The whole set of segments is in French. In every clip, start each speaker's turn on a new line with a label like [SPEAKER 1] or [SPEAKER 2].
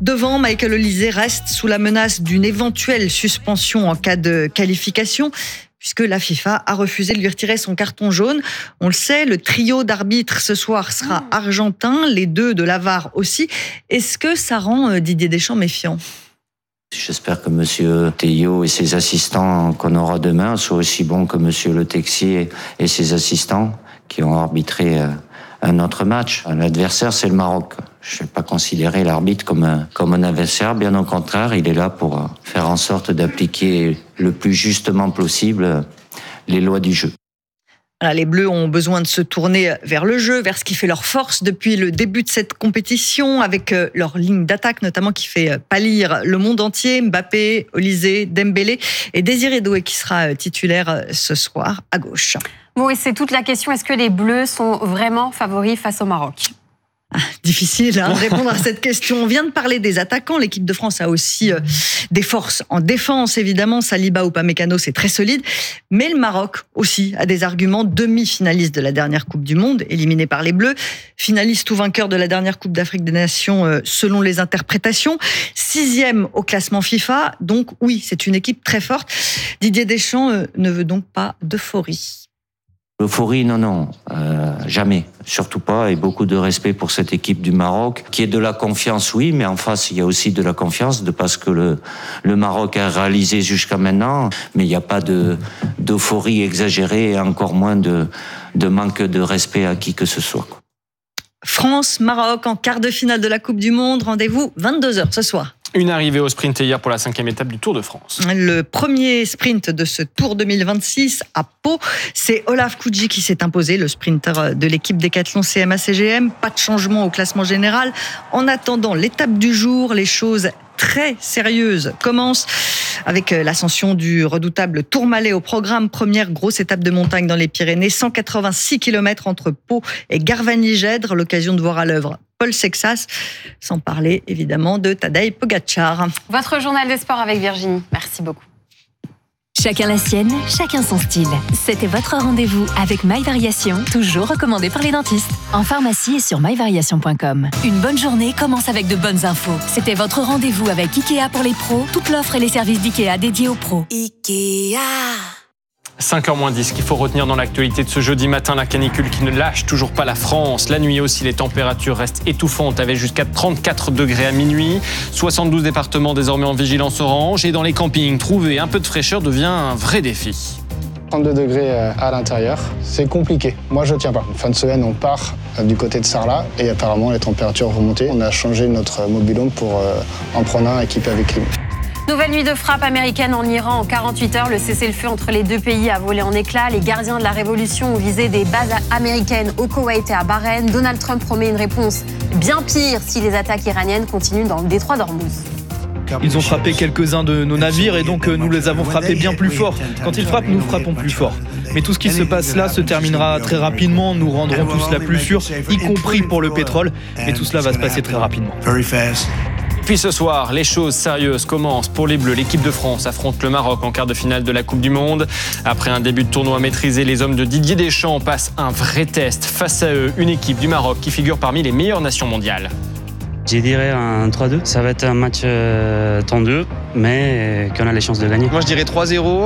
[SPEAKER 1] Devant, Michael Olise reste sous la menace d'une éventuelle suspension en cas de qualification, puisque la FIFA a refusé de lui retirer son carton jaune. On le sait, le trio d'arbitres ce soir sera argentin, les deux de la VAR aussi. Est-ce que ça rend Didier Deschamps méfiant ?
[SPEAKER 2] J'espère que M. Théo et ses assistants qu'on aura demain soient aussi bons que M. Le Texier et ses assistants qui ont arbitré un autre match. L'adversaire, c'est le Maroc. Je ne vais pas considérer l'arbitre comme un adversaire. Bien au contraire, il est là pour faire en sorte d'appliquer le plus justement possible les lois du jeu.
[SPEAKER 1] Alors, les Bleus ont besoin de se tourner vers le jeu, vers ce qui fait leur force depuis le début de cette compétition, avec leur ligne d'attaque notamment qui fait pâlir le monde entier. Mbappé, Olise, Dembélé et Désiré Doué qui sera titulaire ce soir à gauche.
[SPEAKER 3] Bon, et c'est toute la question, est-ce que les Bleus sont vraiment favoris face au Maroc ?
[SPEAKER 1] Difficile de répondre à cette question. On vient de parler des attaquants. L'équipe de France a aussi des forces en défense, évidemment. Saliba ou Upamecano, c'est très solide. Mais le Maroc aussi a des arguments. Demi-finaliste de la dernière Coupe du Monde, éliminé par les Bleus. Finaliste ou vainqueur de la dernière Coupe d'Afrique des Nations, selon les interprétations. 6e au classement FIFA. Donc oui, c'est une équipe très forte. Didier Deschamps ne veut donc pas d'euphorie.
[SPEAKER 2] L'euphorie, non, jamais, surtout pas, et beaucoup de respect pour cette équipe du Maroc, qui est de la confiance, oui, mais en face, il y a aussi de la confiance, de parce que le Maroc a réalisé jusqu'à maintenant, mais il n'y a pas d'euphorie exagérée, et encore moins de manque de respect à qui que ce soit.
[SPEAKER 1] France-Maroc en quart de finale de la Coupe du Monde, rendez-vous 22h ce soir.
[SPEAKER 4] Une arrivée au sprint hier pour la 5e étape du Tour de France.
[SPEAKER 1] Le premier sprint de ce Tour 2026 à Pau, c'est Olaf Koudji qui s'est imposé, le sprinter de l'équipe Décathlon CMA-CGM. Pas de changement au classement général. En attendant l'étape du jour, les choses très sérieuses commencent avec l'ascension du redoutable Tourmalet au programme. Première grosse étape de montagne dans les Pyrénées, 186 km entre Pau et Garvagny-Gèdre. L'occasion de voir à l'œuvre Paul Sexas, sans parler évidemment de Tadej Pogačar.
[SPEAKER 3] Votre journal des sports avec Virginie. Merci beaucoup.
[SPEAKER 5] Chacun la sienne, chacun son style. C'était votre rendez-vous avec My Variation, toujours recommandé par les dentistes. En pharmacie et sur myvariation.com. Une bonne journée commence avec de bonnes infos. C'était votre rendez-vous avec Ikea pour les pros. Toute l'offre et les services d'Ikea dédiés aux pros.
[SPEAKER 6] Ikea.
[SPEAKER 4] 5h-10, qu'il faut retenir dans l'actualité de ce jeudi matin, la canicule qui ne lâche toujours pas la France. La nuit aussi, les températures restent étouffantes avec jusqu'à 34 degrés à minuit. 72 départements désormais en vigilance orange. Et dans les campings, trouver un peu de fraîcheur devient un vrai défi.
[SPEAKER 7] 32 degrés à l'intérieur, c'est compliqué. Moi, je tiens pas. Fin de semaine, on part du côté de Sarlat et apparemment, les températures vont monter. On a changé notre mobil-home pour en prendre un équipé avec clim.
[SPEAKER 3] Nouvelle nuit de frappe américaine en Iran. En 48 heures, le cessez-le-feu entre les deux pays a volé en éclats. Les gardiens de la révolution ont visé des bases américaines au Koweït et à Bahreïn. Donald Trump promet une réponse bien pire si les attaques iraniennes continuent dans le détroit d'Ormuz.
[SPEAKER 8] Ils ont frappé quelques-uns de nos navires et donc nous les avons frappés bien plus fort. Quand ils frappent, nous frappons plus fort. Mais tout ce qui se passe là se terminera très rapidement. Nous rendrons tout cela plus sûr, y compris pour le pétrole. Mais tout cela va se passer très rapidement.
[SPEAKER 4] Puis ce soir, les choses sérieuses commencent pour les Bleus. L'équipe de France affronte le Maroc en quart de finale de la Coupe du Monde. Après un début de tournoi maîtrisé, les hommes de Didier Deschamps passent un vrai test. Face à eux, une équipe du Maroc qui figure parmi les meilleures nations mondiales.
[SPEAKER 9] Je dirais un 3-2. Ça va être un match tendu, mais qu'on a les chances de gagner.
[SPEAKER 10] Moi, je dirais 3-0.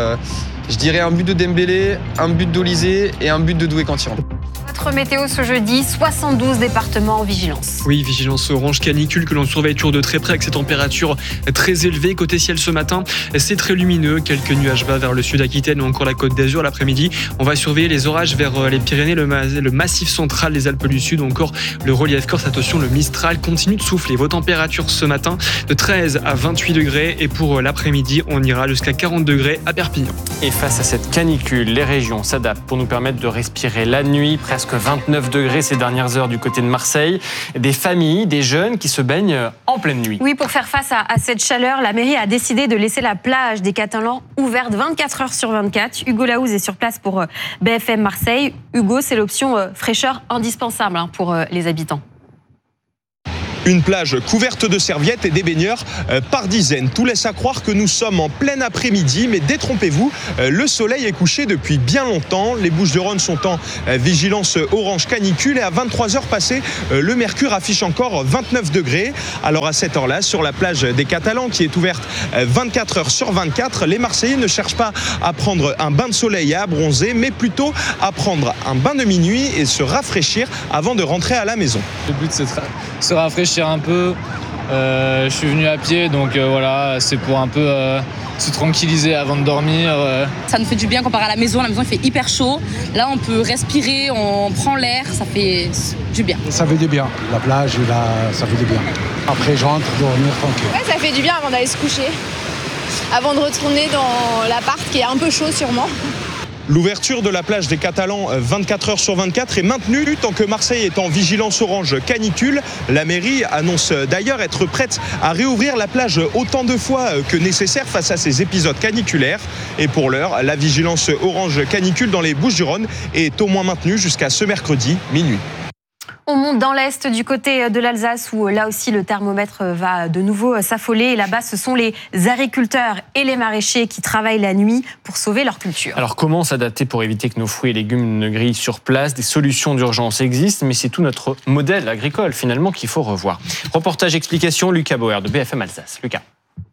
[SPEAKER 10] Je dirais un but de Dembélé, un but d'Olise et un but de Doué quand il rentre.
[SPEAKER 3] Votre météo ce jeudi, 72 départements en vigilance.
[SPEAKER 11] Oui, vigilance orange canicule que l'on surveille toujours de très près avec ces températures très élevées. Côté ciel ce matin, c'est très lumineux. Quelques nuages bas vers le sud Aquitaine ou encore la Côte d'Azur. L'après-midi, on va surveiller les orages vers les Pyrénées, le massif central, les Alpes du Sud ou encore le relief corse. Attention, le Mistral continue de souffler. Vos températures ce matin de 13 à 28 degrés et pour l'après-midi, on ira jusqu'à 40 degrés à Perpignan.
[SPEAKER 4] Et face à cette canicule, les régions s'adaptent pour nous permettre de respirer la nuit. Presque 29 degrés ces dernières heures du côté de Marseille. Des familles, des jeunes qui se baignent en pleine nuit.
[SPEAKER 3] Oui, pour faire face à cette chaleur, la mairie a décidé de laisser la plage des Catalans ouverte 24 heures sur 24. Hugo Laouz est sur place pour BFM Marseille. Hugo, c'est l'option fraîcheur indispensable pour les habitants.
[SPEAKER 6] Une plage couverte de serviettes et des baigneurs par dizaines. Tout laisse à croire que nous sommes en plein après-midi, mais détrompez-vous, le soleil est couché depuis bien longtemps. Les Bouches-du-Rhône sont en vigilance orange canicule et à 23h passées, le mercure affiche encore 29 degrés. Alors à cette heure-là, sur la plage des Catalans qui est ouverte 24 heures sur 24, les Marseillais ne cherchent pas à prendre un bain de soleil et à bronzer, mais plutôt à prendre un bain de minuit et se rafraîchir avant de rentrer à la maison.
[SPEAKER 12] Le but c'est de se rafraîchir un peu. Je suis venu à pied, donc voilà, c'est pour un peu se tranquilliser avant de dormir.
[SPEAKER 13] Ça nous fait du bien comparé à la maison. La maison il fait hyper chaud. Là on peut respirer, on prend l'air, ça fait du bien.
[SPEAKER 14] Ça fait du bien. La plage, là, ça fait du bien. Après je rentre dormir tranquille.
[SPEAKER 15] Ouais, ça fait du bien avant d'aller se coucher. Avant de retourner dans l'appart qui est un peu chaud sûrement.
[SPEAKER 6] L'ouverture de la plage des Catalans 24 heures sur 24 est maintenue tant que Marseille est en vigilance orange canicule. La mairie annonce d'ailleurs être prête à réouvrir la plage autant de fois que nécessaire face à ces épisodes caniculaires. Et pour l'heure, la vigilance orange canicule dans les Bouches-du-Rhône est au moins maintenue jusqu'à ce mercredi minuit.
[SPEAKER 3] On monte dans l'Est du côté de l'Alsace où là aussi le thermomètre va de nouveau s'affoler. Et là-bas, ce sont les agriculteurs et les maraîchers qui travaillent la nuit pour sauver leur culture.
[SPEAKER 4] Alors comment s'adapter pour éviter que nos fruits et légumes ne grillent sur place ? Des solutions d'urgence existent, mais c'est tout notre modèle agricole finalement qu'il faut revoir. Reportage explication, Lucas Bauer de BFM Alsace. Lucas.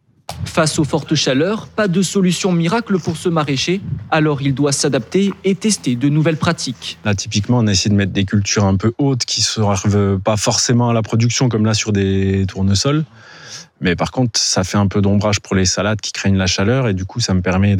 [SPEAKER 16] Face aux fortes chaleurs, pas de solution miracle pour ce maraîcher, alors il doit s'adapter et tester de nouvelles pratiques.
[SPEAKER 17] Là, typiquement, on a essayé de mettre des cultures un peu hautes qui ne servent pas forcément à la production, comme là sur des tournesols. Mais par contre, ça fait un peu d'ombrage pour les salades qui craignent la chaleur et du coup, ça me permet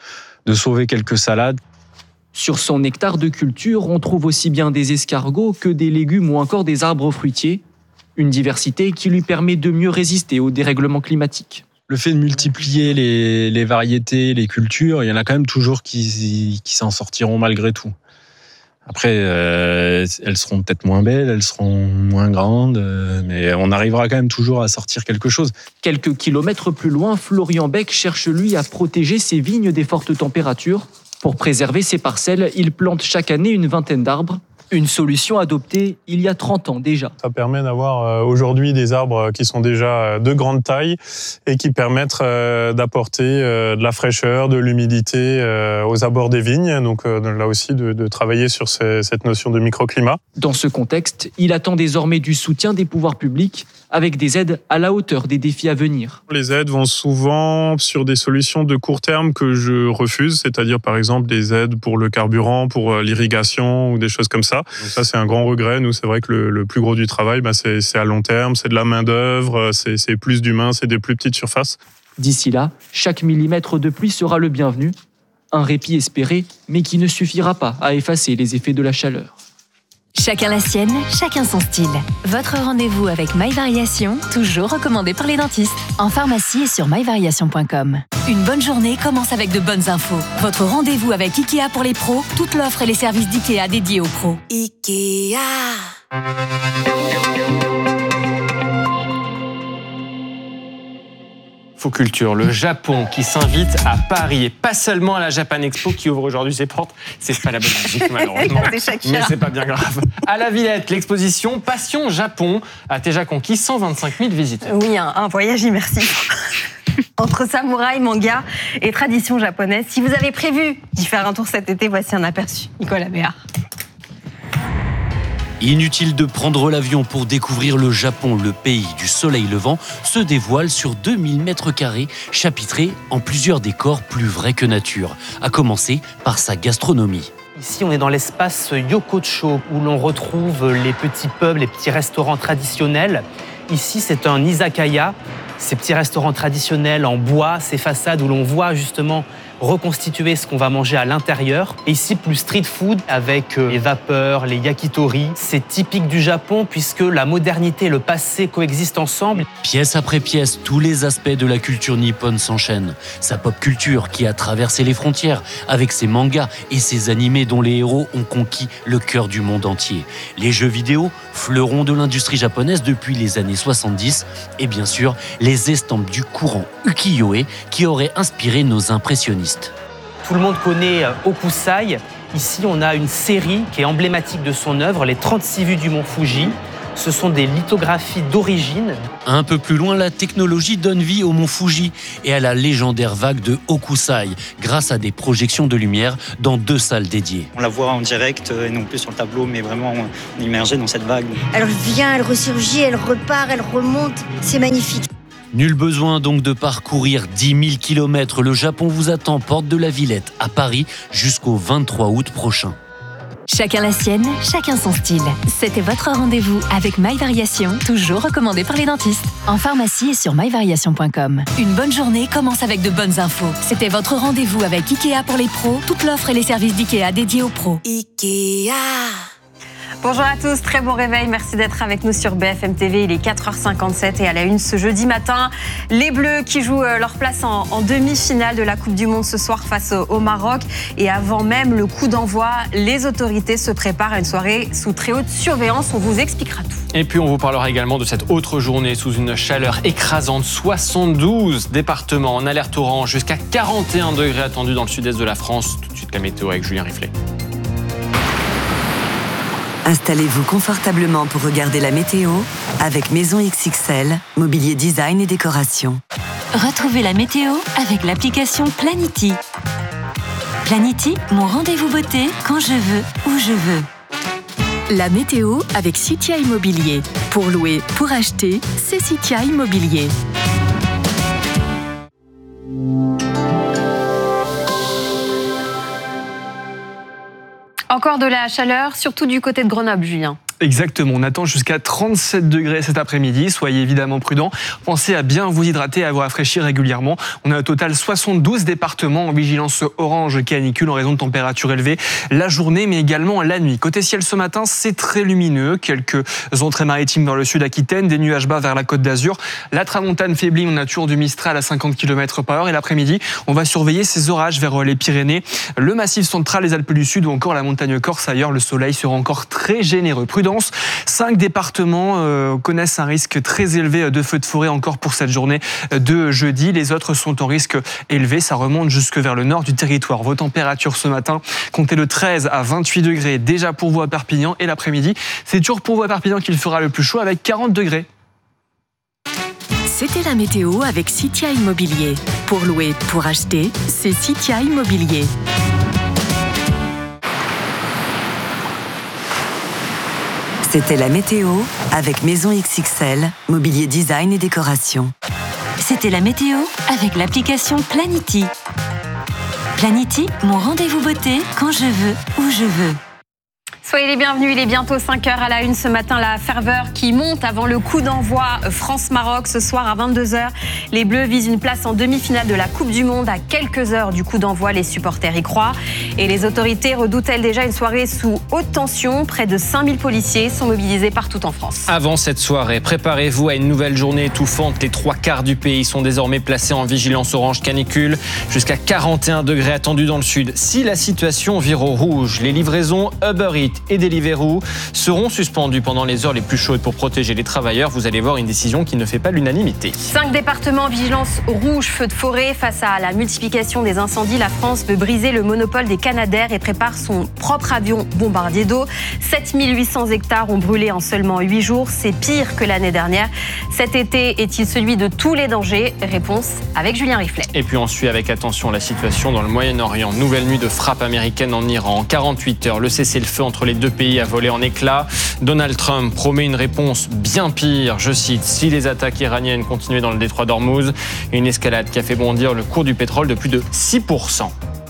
[SPEAKER 17] de sauver quelques salades.
[SPEAKER 16] Sur son hectare de culture, on trouve aussi bien des escargots que des légumes ou encore des arbres fruitiers. Une diversité qui lui permet de mieux résister aux dérèglements climatiques.
[SPEAKER 17] Le fait de multiplier les variétés, les cultures, il y en a quand même toujours qui s'en sortiront malgré tout. Après, elles seront peut-être moins belles, elles seront moins grandes, mais on arrivera quand même toujours à sortir quelque chose.
[SPEAKER 16] Quelques kilomètres plus loin, Florian Beck cherche lui à protéger ses vignes des fortes températures. Pour préserver ses parcelles, il plante chaque année une vingtaine d'arbres. Une solution adoptée il y a 30 ans déjà.
[SPEAKER 18] Ça permet d'avoir aujourd'hui des arbres qui sont déjà de grande taille et qui permettent d'apporter de la fraîcheur, de l'humidité aux abords des vignes. Donc là aussi de travailler sur cette notion de microclimat.
[SPEAKER 16] Dans ce contexte, il attend désormais du soutien des pouvoirs publics avec des aides à la hauteur des défis à venir.
[SPEAKER 18] Les aides vont souvent sur des solutions de court terme que je refuse, c'est-à-dire par exemple des aides pour le carburant, pour l'irrigation ou des choses comme ça. Donc ça, c'est un grand regret. Nous, c'est vrai que le plus gros du travail, c'est à long terme, c'est de la main-d'œuvre, c'est plus d'humains, c'est des plus petites surfaces.
[SPEAKER 16] D'ici là, chaque millimètre de pluie sera le bienvenu. Un répit espéré, mais qui ne suffira pas à effacer les effets de la chaleur.
[SPEAKER 5] Chacun la sienne, chacun son style. Votre rendez-vous avec MyVariation, toujours recommandé par les dentistes. En pharmacie et sur myvariation.com. Une bonne journée commence avec de bonnes infos. Votre rendez-vous avec Ikea pour les pros, toute l'offre et les services d'Ikea dédiés aux pros.
[SPEAKER 19] Ikea.
[SPEAKER 4] Culture, le Japon qui s'invite à Paris et pas seulement à la Japan Expo qui ouvre aujourd'hui ses portes. C'est pas la bonne musique malheureusement, mais c'est pas bien grave. À la Villette, l'exposition Passion Japon a déjà conquis 125 000 visiteurs.
[SPEAKER 3] Oui, un voyage immersif. Entre samouraï, manga et tradition japonaise. Si vous avez prévu d'y faire un tour cet été, voici un aperçu. Nicolas Béard.
[SPEAKER 20] Inutile de prendre l'avion pour découvrir le Japon, le pays du soleil levant, se dévoile sur 2000 mètres carrés, chapitré en plusieurs décors plus vrais que nature, à commencer par sa gastronomie.
[SPEAKER 21] Ici, on est dans l'espace Yokocho, où l'on retrouve les petits pubs, les petits restaurants traditionnels. Ici, c'est un izakaya, ces petits restaurants traditionnels en bois, ces façades où l'on voit justement reconstituer ce qu'on va manger à l'intérieur. Et ici, plus street food avec les vapeurs, les yakitori. C'est typique du Japon puisque la modernité et le passé coexistent ensemble.
[SPEAKER 20] Pièce après pièce, tous les aspects de la culture nippone s'enchaînent. Sa pop culture qui a traversé les frontières avec ses mangas et ses animés dont les héros ont conquis le cœur du monde entier. Les jeux vidéo, fleurons de l'industrie japonaise depuis les années 70. Et bien sûr, les estampes du courant ukiyo-e qui auraient inspiré nos impressionnistes.
[SPEAKER 21] Tout le monde connaît Hokusai. Ici, on a une série qui est emblématique de son œuvre, les 36 vues du mont Fuji. Ce sont des lithographies d'origine.
[SPEAKER 20] Un peu plus loin, la technologie donne vie au mont Fuji et à la légendaire vague de Hokusai, grâce à des projections de lumière dans 2 salles dédiées.
[SPEAKER 19] On la voit en direct et non plus sur le tableau, mais vraiment immergé dans cette vague.
[SPEAKER 22] Elle vient, elle ressurgit, elle repart, elle remonte. C'est magnifique.
[SPEAKER 20] Nul besoin donc de parcourir 10 000 km. Le Japon vous attend porte de la Villette à Paris jusqu'au 23 août prochain.
[SPEAKER 5] Chacun la sienne, chacun son style. C'était votre rendez-vous avec My Variation, toujours recommandé par les dentistes. En pharmacie et sur myvariation.com. Une bonne journée commence avec de bonnes infos. C'était votre rendez-vous avec Ikea pour les pros. Toute l'offre et les services d'Ikea dédiés aux pros.
[SPEAKER 3] Ikea. Bonjour à tous, très bon réveil, merci d'être avec nous sur BFM TV, il est 4h57 et à la une ce jeudi matin, les Bleus qui jouent leur place en demi-finale de la Coupe du Monde ce soir face au Maroc et avant même le coup d'envoi, les autorités se préparent à une soirée sous très haute surveillance, on vous expliquera tout.
[SPEAKER 4] Et puis on vous parlera également de cette autre journée sous une chaleur écrasante, 72 départements en alerte orange, jusqu'à 41 degrés attendus dans le sud-est de la France. Tout de suite la météo avec Julien Riflet.
[SPEAKER 23] Installez-vous confortablement pour regarder la météo avec Maison XXL, mobilier design et décoration.
[SPEAKER 5] Retrouvez la météo avec l'application Planity. Planity, mon rendez-vous beauté quand je veux, où je veux. La météo avec Citia Immobilier. Pour louer, pour acheter, c'est Citia Immobilier.
[SPEAKER 3] Encore de la chaleur, surtout du côté de Grenoble, Julien.
[SPEAKER 11] Exactement, on attend jusqu'à 37 degrés cet après-midi, soyez évidemment prudents. Pensez à bien vous hydrater et à vous rafraîchir régulièrement. On a au total 72 départements en vigilance orange canicule en raison de températures élevées la journée mais également la nuit. Côté ciel ce matin, c'est très lumineux, quelques entrées maritimes vers le sud Aquitaine, des nuages bas vers la Côte d'Azur. La tramontane faiblit, on a toujours du Mistral à 50 km/h et l'après-midi, on va surveiller ces orages vers les Pyrénées, le Massif central, les Alpes du Sud ou encore la montagne corse. Ailleurs, le soleil sera encore très généreux. Prudence, 5 départements connaissent un risque très élevé de feux de forêt encore pour cette journée de jeudi. Les autres sont en risque élevé. Ça remonte jusque vers le nord du territoire. Vos températures ce matin, comptez de 13 à 28 degrés déjà pour vous à Perpignan. Et l'après-midi, c'est toujours pour vous à Perpignan qu'il fera le plus chaud avec 40 degrés.
[SPEAKER 5] C'était la météo avec Citia Immobilier. Pour louer, pour acheter, c'est Citia Immobilier.
[SPEAKER 23] C'était la météo avec Maison XXL, mobilier design et décoration.
[SPEAKER 5] C'était la météo avec l'application Planity. Planity, mon rendez-vous beauté quand je veux, où je veux.
[SPEAKER 3] Soyez les bienvenus, il est bientôt 5h à la une ce matin, la ferveur qui monte avant le coup d'envoi France-Maroc ce soir à 22h. Les Bleus visent une place en demi-finale de la Coupe du Monde à quelques heures du coup d'envoi, les supporters y croient. Et les autorités redoutent-elles déjà une soirée sous haute tension. Près de 5000 policiers sont mobilisés partout en France.
[SPEAKER 4] Avant cette soirée, préparez-vous à une nouvelle journée étouffante. Les 3/4 du pays sont désormais placés en vigilance orange canicule. Jusqu'à 41 degrés attendus dans le sud. Si la situation vire au rouge, les livraisons Uber Eats et Deliveroo seront suspendues pendant les heures les plus chaudes pour protéger les travailleurs. Vous allez voir une décision qui ne fait pas l'unanimité.
[SPEAKER 3] 5 départements en vigilance rouge, feu de forêt. Face à la multiplication des incendies, la France veut briser le monopole des Canadair et prépare son propre avion bombardier d'eau. 7800 hectares ont brûlé en seulement 8 jours. C'est pire que l'année dernière. Cet été est-il celui de tous les dangers? Réponse avec Julien Riflet.
[SPEAKER 4] Et puis on suit avec attention la situation dans le Moyen-Orient. Nouvelle nuit de frappe américaine en Iran. En 48 heures, le cessez-le-feu entre les deux pays a volé en éclats. Donald Trump promet une réponse bien pire, je cite, si les attaques iraniennes continuaient dans le détroit d'Ormuz. Une escalade qui a fait bondir le cours du pétrole de plus de 6%.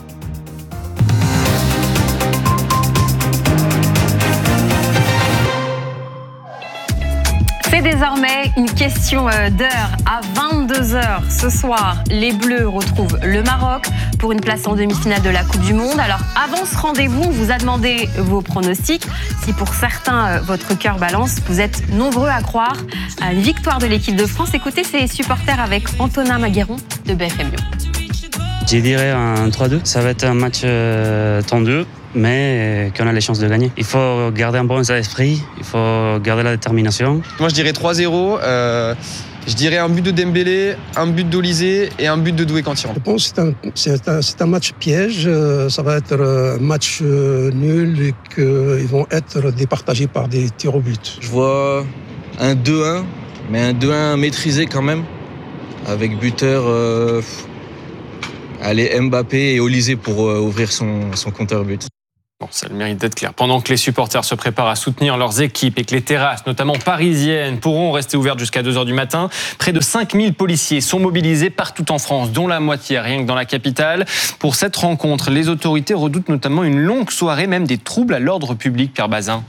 [SPEAKER 3] C'est désormais une question d'heure. À 22h ce soir, les Bleus retrouvent le Maroc pour une place en demi-finale de la Coupe du Monde. Alors avant ce rendez-vous, on vous a demandé vos pronostics. Si pour certains, votre cœur balance, vous êtes nombreux à croire à une victoire de l'équipe de France. Écoutez ces supporters avec Antonin Maguéron de BFM Lyon.
[SPEAKER 9] Je dirais un 3-2. Ça va être un match tendu, mais qu'on a les chances de gagner. Il faut garder un bon état d'esprit, il faut garder la détermination.
[SPEAKER 10] Moi je dirais 3-0. Je dirais un but de Dembélé, un but d'Olysée et un but de Doué quand il rentre.
[SPEAKER 1] Je pense que c'est un match piège. Ça va être un match nul et qu'ils vont être départagés par des tirs au but.
[SPEAKER 2] Je vois un 2-1, mais un 2-1 maîtrisé quand même, avec buteur Mbappé et Olysée pour ouvrir son compteur but.
[SPEAKER 4] Bon, ça a le mérite d'être clair. Pendant que les supporters se préparent à soutenir leurs équipes et que les terrasses, notamment parisiennes, pourront rester ouvertes jusqu'à 2h du matin, près de 5000 policiers sont mobilisés partout en France, dont la moitié rien que dans la capitale. Pour cette rencontre, les autorités redoutent notamment une longue soirée, même des troubles à l'ordre public, Pierre Bazin.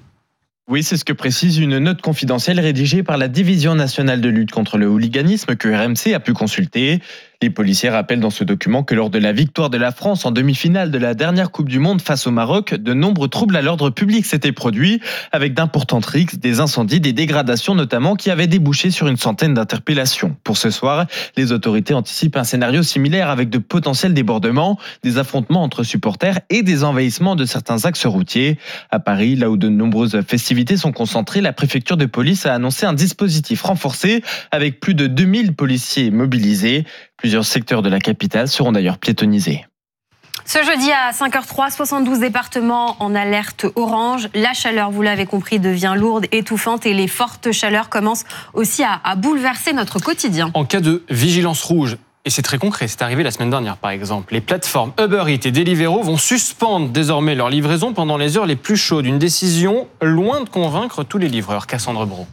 [SPEAKER 7] Oui, c'est ce que précise une note confidentielle rédigée par la Division nationale de lutte contre le hooliganisme que RMC a pu consulter. Les policiers rappellent dans ce document que lors de la victoire de la France en demi-finale de la dernière Coupe du Monde face au Maroc, de nombreux troubles à l'ordre public s'étaient produits, avec d'importantes rixes, des incendies, des dégradations notamment, qui avaient débouché sur une centaine d'interpellations. Pour ce soir, les autorités anticipent un scénario similaire avec de potentiels débordements, des affrontements entre supporters et des envahissements de certains axes routiers. À Paris, là où de nombreuses festivités sont concentrées, la préfecture de police a annoncé un dispositif renforcé avec plus de 2000 policiers mobilisés. Plusieurs secteurs de la capitale seront d'ailleurs piétonnisés.
[SPEAKER 3] Ce jeudi à 5h03, 72 départements en alerte orange. La chaleur, vous l'avez compris, devient lourde, étouffante et les fortes chaleurs commencent aussi à bouleverser notre quotidien.
[SPEAKER 4] En cas de vigilance rouge, et c'est très concret, c'est arrivé la semaine dernière par exemple, les plateformes Uber Eats et Deliveroo vont suspendre désormais leur livraison pendant les heures les plus chaudes. Une décision loin de convaincre tous les livreurs. Cassandre Brault.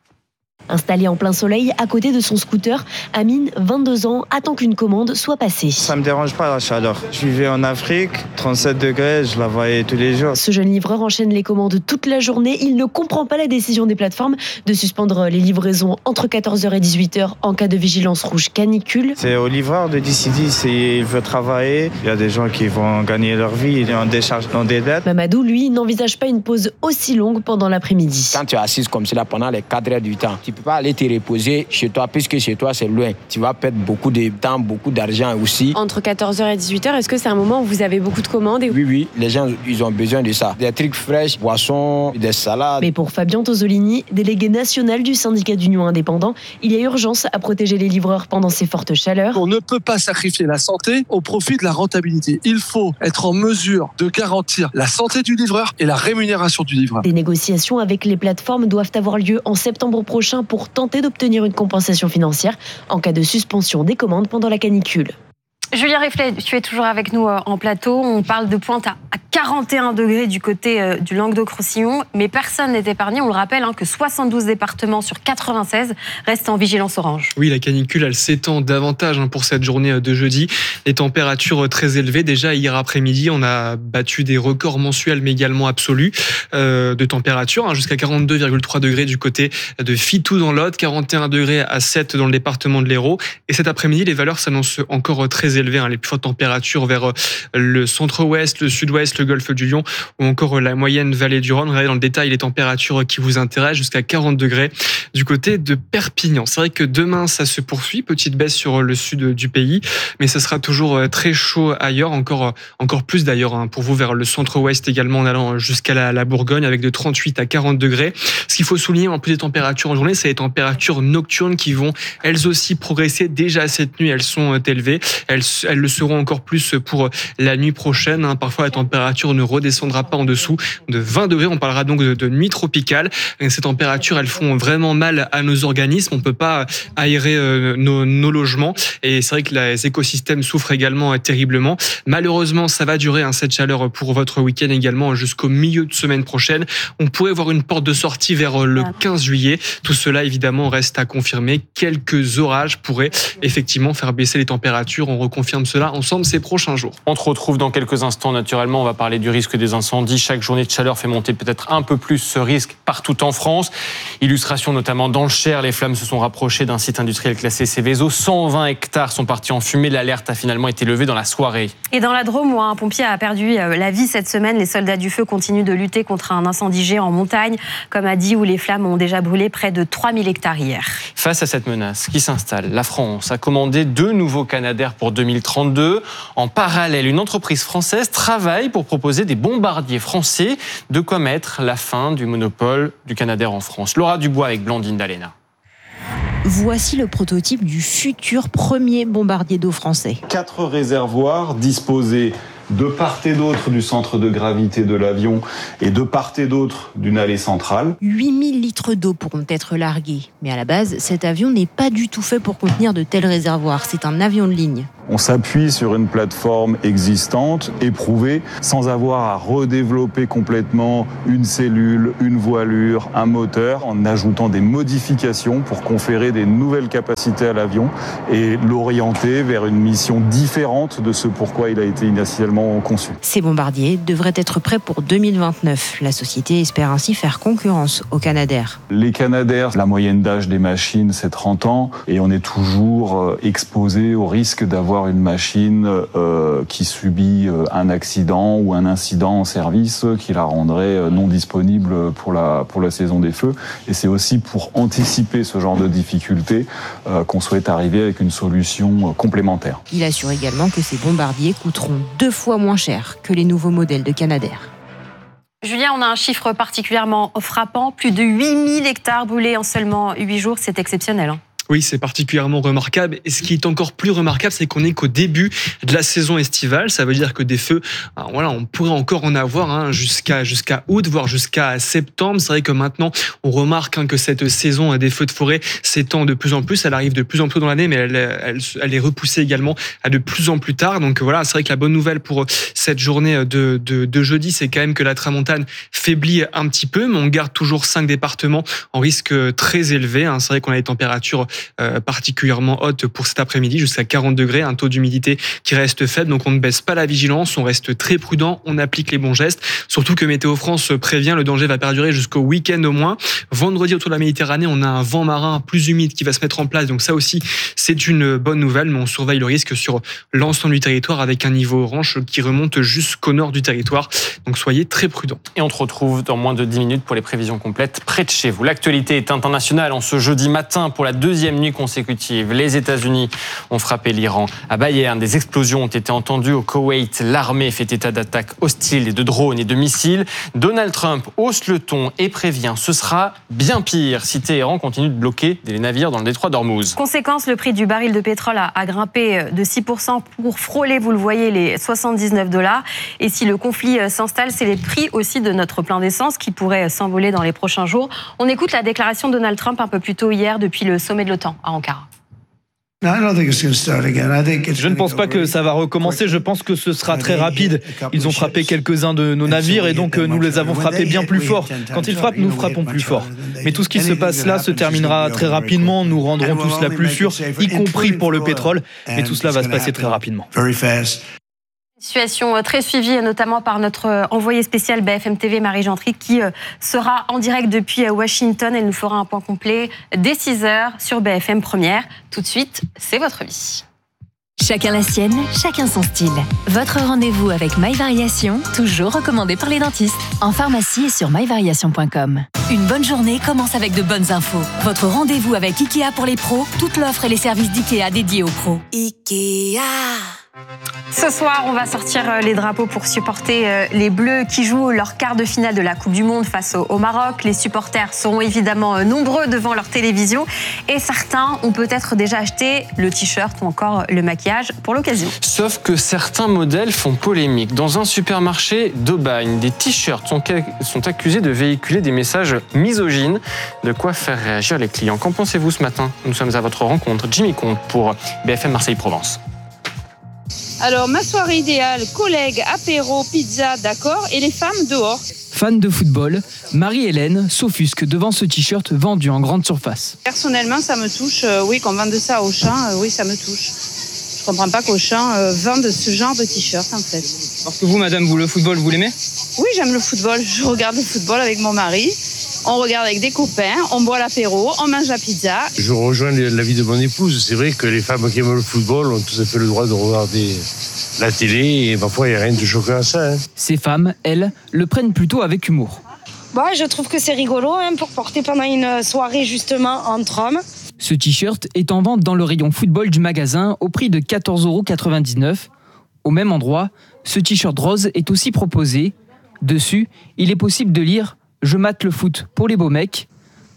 [SPEAKER 24] Installé en plein soleil, à côté de son scooter, Amine, 22 ans, attend qu'une commande soit passée.
[SPEAKER 25] Ça me dérange pas la chaleur. Je vivais en Afrique, 37 degrés, je la voyais tous les jours.
[SPEAKER 24] Ce jeune livreur enchaîne les commandes toute la journée. Il ne comprend pas la décision des plateformes de suspendre les livraisons entre 14h et 18h en cas de vigilance rouge canicule.
[SPEAKER 25] C'est au livreur de décider s'il veut travailler. Il y a des gens qui vont gagner leur vie, ils en déchargent dans des dettes.
[SPEAKER 24] Mamadou, lui, n'envisage pas une pause aussi longue pendant l'après-midi.
[SPEAKER 26] Quand tu es assise comme cela pendant les 4 heures du temps, tu peux pas aller te reposer chez toi, puisque chez toi c'est loin. Tu vas perdre beaucoup de temps, beaucoup d'argent aussi.
[SPEAKER 24] Entre 14h et 18h, est-ce que c'est un moment où vous avez beaucoup de commandes
[SPEAKER 26] Oui, les gens ils ont besoin de ça. Des trucs fraîches, boissons, des salades.
[SPEAKER 24] Mais pour Fabien Tosolini, délégué national du syndicat d'Union Indépendant, il y a urgence à protéger les livreurs pendant ces fortes chaleurs.
[SPEAKER 27] On ne peut pas sacrifier la santé au profit de la rentabilité. Il faut être en mesure de garantir la santé du livreur et la rémunération du livreur.
[SPEAKER 24] Des négociations avec les plateformes doivent avoir lieu en septembre prochain pour tenter d'obtenir une compensation financière en cas de suspension des commandes pendant la canicule.
[SPEAKER 3] Julien Reflet, tu es toujours avec nous en plateau. On parle de pointe à 41 degrés du côté du Languedoc-Roussillon, mais personne n'est épargné. On le rappelle que 72 départements sur 96 restent en vigilance orange.
[SPEAKER 11] Oui, la canicule, elle s'étend davantage pour cette journée de jeudi. Les températures très élevées. Déjà, hier après-midi, on a battu des records mensuels, mais également absolus de température, jusqu'à 42,3 degrés du côté de Fitou dans l'Aude, 41 degrés à 7 dans le département de l'Hérault. Et cet après-midi, les valeurs s'annoncent encore très élevées. Les plus fortes températures vers le centre-ouest, le sud-ouest, le golfe du Lion ou encore la moyenne vallée du Rhône. Regardez dans le détail les températures qui vous intéressent, jusqu'à 40 degrés du côté de Perpignan. C'est vrai que demain, ça se poursuit. Petite baisse sur le sud du pays, mais ça sera toujours très chaud ailleurs, encore plus d'ailleurs pour vous vers le centre-ouest également, en allant jusqu'à la Bourgogne avec de 38 à 40 degrés. Ce qu'il faut souligner en plus des températures en journée, c'est les températures nocturnes qui vont elles aussi progresser. Déjà cette nuit, elles sont élevées. Elles le seront encore plus pour la nuit prochaine. Parfois, la température ne redescendra pas en dessous de 20 degrés. On parlera donc de nuit tropicale. Et ces températures, elles font vraiment mal à nos organismes. On ne peut pas aérer nos logements. Et c'est vrai que les écosystèmes souffrent également terriblement. Malheureusement, ça va durer cette chaleur pour votre week-end également jusqu'au milieu de semaine prochaine. On pourrait voir une porte de sortie vers le 15 juillet. Tout cela, évidemment, reste à confirmer. Quelques orages pourraient effectivement faire baisser les températures. On reconfirme cela ensemble ces prochains jours.
[SPEAKER 4] On te retrouve dans quelques instants, naturellement. On va parler du risque des incendies. Chaque journée de chaleur fait monter peut-être un peu plus ce risque partout en France. Illustration notamment dans le Cher. Les flammes se sont rapprochées d'un site industriel classé Céveso. 120 hectares sont partis en fumée. L'alerte a finalement été levée dans la soirée.
[SPEAKER 3] Et dans la Drôme, où un pompier a perdu la vie cette semaine, les soldats du feu continuent de lutter contre un incendie géant en montagne, comme a dit, où les flammes ont déjà brûlé près de 3000 hectares hier.
[SPEAKER 4] Face à cette menace qui s'installe, la France a commandé 2 nouveaux Canadair pour 2032. En parallèle, une entreprise française travaille pour proposer des bombardiers français, de quoi mettre la fin du monopole du Canadair en France. Laura Dubois avec Blandine Dalena.
[SPEAKER 24] Voici le prototype du futur premier bombardier d'eau français.
[SPEAKER 6] 4 réservoirs disposés de part et d'autre du centre de gravité de l'avion et de part et d'autre d'une allée centrale.
[SPEAKER 24] 8000 litres d'eau pourront être largués. Mais à la base, cet avion n'est pas du tout fait pour contenir de tels réservoirs. C'est un avion de ligne.
[SPEAKER 6] On s'appuie sur une plateforme existante, éprouvée, sans avoir à redévelopper complètement une cellule, une voilure, un moteur, en ajoutant des modifications pour conférer des nouvelles capacités à l'avion et l'orienter vers une mission différente de ce pourquoi il a été initialement conçu.
[SPEAKER 24] Ces bombardiers devraient être prêts pour 2029. La société espère ainsi faire concurrence aux Canadair.
[SPEAKER 6] Les Canadair, la moyenne d'âge des machines, c'est 30 ans et on est toujours exposé au risque d'avoir une machine qui subit un accident ou un incident en service qui la rendrait non disponible pour la saison des feux. Et c'est aussi pour anticiper ce genre de difficultés qu'on souhaite arriver avec une solution complémentaire.
[SPEAKER 24] Il assure également que ces bombardiers coûteront 2 fois moins cher que les nouveaux modèles de Canadair.
[SPEAKER 3] Julien, on a un chiffre particulièrement frappant. Plus de 8000 hectares brûlés en seulement 8 jours. C'est exceptionnel.
[SPEAKER 11] Oui, c'est particulièrement remarquable. Et ce qui est encore plus remarquable, c'est qu'on est qu'au début de la saison estivale. Ça veut dire que des feux, on pourrait encore en avoir jusqu'à août, voire jusqu'à septembre. C'est vrai que maintenant, on remarque que cette saison des feux de forêt s'étend de plus en plus. Elle arrive de plus en plus dans l'année, mais elle est repoussée également à de plus en plus tard. Donc voilà, c'est vrai que la bonne nouvelle pour cette journée de jeudi, c'est quand même que la tramontane faiblit un petit peu, mais on garde toujours 5 départements en risque très élevé. C'est vrai qu'on a des températures particulièrement haute pour cet après-midi, jusqu'à 40 degrés, un taux d'humidité qui reste faible, donc on ne baisse pas la vigilance, on reste très prudent, on applique les bons gestes, surtout que Météo France prévient, le danger va perdurer jusqu'au week-end au moins. Vendredi, autour de la Méditerranée, on a un vent marin plus humide qui va se mettre en place, donc ça aussi, c'est une bonne nouvelle, mais on surveille le risque sur l'ensemble du territoire avec un niveau orange qui remonte jusqu'au nord du territoire, donc soyez très prudents.
[SPEAKER 4] Et on te retrouve dans moins de 10 minutes pour les prévisions complètes près de chez vous. L'actualité est internationale en ce jeudi matin pour la deuxième nuit consécutive. Les États-Unis ont frappé l'Iran à Bayern. Des explosions ont été entendues au Koweït. L'armée fait état d'attaques hostiles et de drones et de missiles. Donald Trump hausse le ton et prévient ce sera bien pire si Téhéran continue de bloquer des navires dans le détroit d'Ormuz.
[SPEAKER 3] Conséquence, le prix du baril de pétrole a grimpé de 6% pour frôler, vous le voyez, les $79. Et si le conflit s'installe, c'est les prix aussi de notre plein d'essence qui pourraient s'envoler dans les prochains jours. On écoute la déclaration de Donald Trump un peu plus tôt hier depuis le sommet de l'OTAN à Ankara.
[SPEAKER 8] Je ne pense pas que ça va recommencer, je pense que ce sera très rapide. Ils ont frappé quelques-uns de nos navires et donc nous les avons frappés bien plus fort. Quand ils frappent, nous frappons plus fort. Mais tout ce qui se passe là se terminera très rapidement, nous rendrons tout cela plus sûr, y compris pour le pétrole, mais tout cela va se passer très rapidement.
[SPEAKER 3] Situation très suivie, notamment par notre envoyée spéciale BFM TV, Marie Gentry, qui sera en direct depuis Washington. Elle nous fera un point complet dès 6h sur BFM Première. Tout de suite, c'est votre vie.
[SPEAKER 5] Chacun la sienne, chacun son style. Votre rendez-vous avec My Variation, toujours recommandé par les dentistes. En pharmacie et sur myvariation.com. Une bonne journée commence avec de bonnes infos. Votre rendez-vous avec Ikea pour les pros, toute l'offre et les services d'Ikea dédiés aux pros.
[SPEAKER 3] Ikea. Ce soir, on va sortir les drapeaux pour supporter les Bleus qui jouent leur quart de finale de la Coupe du Monde face au Maroc. Les supporters seront évidemment nombreux devant leur télévision et certains ont peut-être déjà acheté le t-shirt ou encore le maquillage pour l'occasion.
[SPEAKER 4] Sauf que certains modèles font polémique. Dans un supermarché d'Aubagne, des t-shirts sont accusés de véhiculer des messages misogynes. De quoi faire réagir les clients. Qu'en pensez-vous ce matin ? Nous sommes à votre rencontre. Jimmy Comte pour BFM Marseille-Provence.
[SPEAKER 12] Alors, ma soirée idéale, collègues, apéro, pizza, d'accord, et les femmes dehors.
[SPEAKER 13] Fan de football, Marie-Hélène s'offusque devant ce t-shirt vendu en grande surface.
[SPEAKER 12] Personnellement, ça me touche, oui, qu'on vende ça à Auchan, oui, ça me touche. Je comprends pas qu'Auchan vende ce genre de t-shirt, en fait.
[SPEAKER 13] Parce que vous, madame, le football, vous l'aimez ?
[SPEAKER 12] Oui, j'aime le football. Je regarde le football avec mon mari. On regarde avec des copains, on boit l'apéro, on mange la pizza.
[SPEAKER 14] Je rejoins l'avis de mon épouse. C'est vrai que les femmes qui aiment le football ont tout à fait le droit de regarder la télé et parfois il n'y a rien de choquant à ça.
[SPEAKER 13] Ces femmes, elles, le prennent plutôt avec humour.
[SPEAKER 22] Je trouve que c'est rigolo pour porter pendant une soirée justement entre hommes.
[SPEAKER 13] Ce t-shirt est en vente dans le rayon football du magasin au prix de 14,99 €. Au même endroit, ce t-shirt rose est aussi proposé. Dessus, il est possible de lire « Je mate le foot pour les beaux mecs ».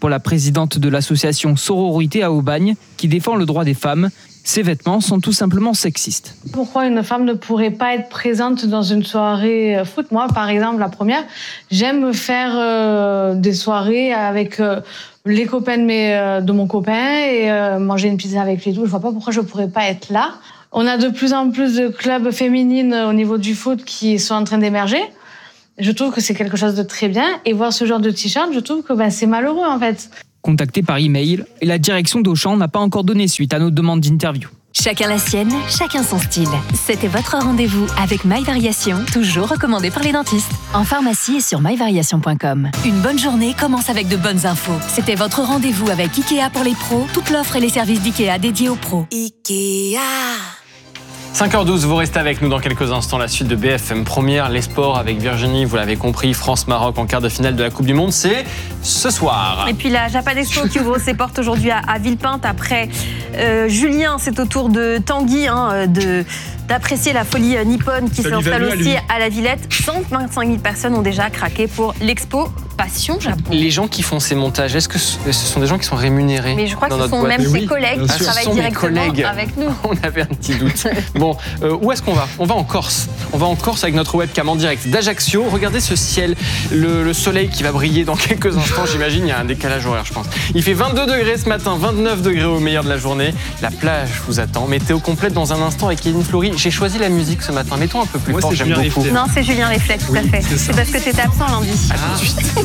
[SPEAKER 13] pour la présidente de l'association Sororité à Aubagne, qui défend le droit des femmes. Ces vêtements sont tout simplement sexistes.
[SPEAKER 15] Pourquoi une femme ne pourrait pas être présente dans une soirée foot ? Moi, par exemple, la première, j'aime faire des soirées avec les copains de mon copain et manger une pizza avec les deux. Je vois pas pourquoi je pourrais pas être là. On a de plus en plus de clubs féminines au niveau du foot qui sont en train d'émerger. Je trouve que c'est quelque chose de très bien. Et voir ce genre de t-shirt, je trouve que c'est malheureux en fait.
[SPEAKER 13] Contacté par email, la direction d'Auchan n'a pas encore donné suite à nos demandes d'interview.
[SPEAKER 5] Chacun la sienne, chacun son style. C'était votre rendez-vous avec My Variation, toujours recommandé par les dentistes. En pharmacie et sur myvariation.com. Une bonne journée commence avec de bonnes infos. C'était votre rendez-vous avec Ikea pour les pros. Toute l'offre et les services d'Ikea dédiés aux pros.
[SPEAKER 23] Ikea.
[SPEAKER 4] 5h12, vous restez avec nous dans quelques instants. La suite de BFM Première, les sports avec Virginie, vous l'avez compris, France-Maroc en quart de finale de la Coupe du Monde, c'est ce soir.
[SPEAKER 3] Et puis la Japan Expo qui ouvre ses portes aujourd'hui à Villepinte. Après Julien, c'est au tour de Tanguy d'apprécier la folie nippone qui s'installe aussi à la Villette. 125 000 personnes ont déjà craqué pour l'expo Passion Japon.
[SPEAKER 4] Les gens qui font ces montages, est-ce que ce sont des gens qui sont rémunérés ?
[SPEAKER 3] Mais je crois que ce sont même ses collègues qui travaillent directement avec nous.
[SPEAKER 4] On avait un petit doute. Bon, où est-ce qu'on va ? On va en Corse. On va en Corse avec notre webcam en direct d'Ajaccio. Regardez ce ciel, le soleil qui va briller dans quelques instants. J'imagine, il y a un décalage horaire, je pense. Il fait 22 degrés ce matin, 29 degrés au meilleur de la journée. La plage vous attend. Météo complète dans un instant avec Kevin Flory. J'ai choisi la musique ce matin. Mettons un peu plus fort, j'aime beaucoup.
[SPEAKER 3] Non, c'est Julien Reflet, tout à fait. C'est parce que tu étais absent lundi.
[SPEAKER 4] À tout de suite.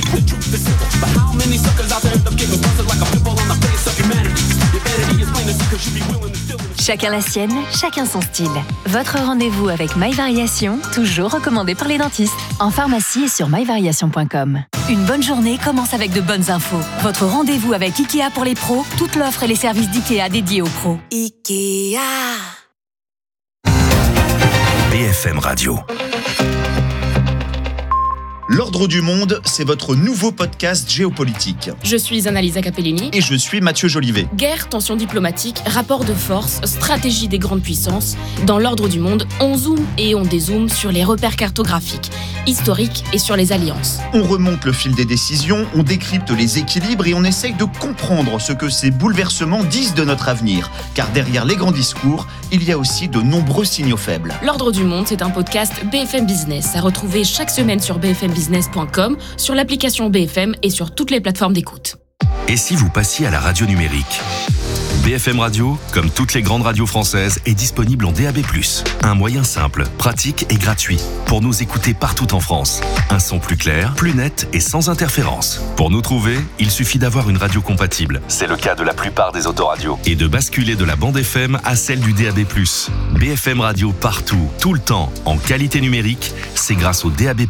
[SPEAKER 5] Chacun la sienne, chacun son style. Votre rendez-vous avec My Variation, toujours recommandé par les dentistes. En pharmacie et sur myvariation.com. Une bonne journée commence avec de bonnes infos. Votre rendez-vous avec Ikea pour les pros. Toute l'offre et les services d'Ikea dédiés aux pros.
[SPEAKER 23] Ikea.
[SPEAKER 16] BFM Radio.
[SPEAKER 17] L'Ordre du Monde, c'est votre nouveau podcast géopolitique.
[SPEAKER 18] Je suis Annalisa Capellini.
[SPEAKER 17] Et je suis Mathieu Jolivet.
[SPEAKER 18] Guerre, tensions diplomatiques, rapports de force, stratégie des grandes puissances. Dans l'Ordre du Monde, on zoome et on dézoome sur les repères cartographiques, historiques et sur les alliances.
[SPEAKER 17] On remonte le fil des décisions, on décrypte les équilibres et on essaye de comprendre ce que ces bouleversements disent de notre avenir. Car derrière les grands discours, il y a aussi de nombreux signaux faibles.
[SPEAKER 18] L'Ordre du Monde, c'est un podcast BFM Business à retrouver chaque semaine sur bfmbusiness.com, sur l'application BFM et sur toutes les plateformes d'écoute.
[SPEAKER 16] Et si vous passiez à la radio numérique ? BFM Radio, comme toutes les grandes radios françaises, est disponible en DAB+. Un moyen simple, pratique et gratuit pour nous écouter partout en France. Un son plus clair, plus net et sans interférence. Pour nous trouver, il suffit d'avoir une radio compatible. C'est le cas de la plupart des autoradios. Et de basculer de la bande FM à celle du DAB+. BFM Radio partout, tout le temps, en qualité numérique, c'est grâce au DAB+.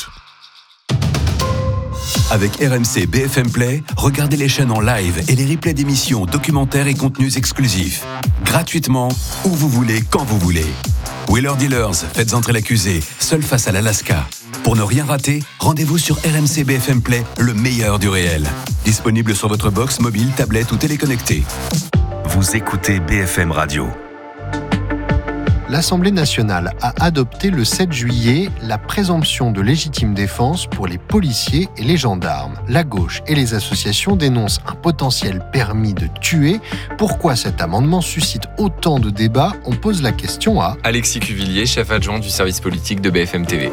[SPEAKER 19] Avec RMC BFM Play, regardez les chaînes en live et les replays d'émissions, documentaires et contenus exclusifs. Gratuitement, où vous voulez, quand vous voulez. Wheeler Dealers, faites entrer l'accusé, seul face à l'Alaska. Pour ne rien rater, rendez-vous sur RMC BFM Play, le meilleur du réel. Disponible sur votre box, mobile, tablette ou téléconnecté.
[SPEAKER 16] Vous écoutez BFM Radio.
[SPEAKER 20] L'Assemblée nationale a adopté le 7 juillet la présomption de légitime défense pour les policiers et les gendarmes. La gauche et les associations dénoncent un potentiel permis de tuer. Pourquoi cet amendement suscite autant de débats ? On pose la question à
[SPEAKER 21] Alexis Cuvillier, chef adjoint du service politique de BFM TV.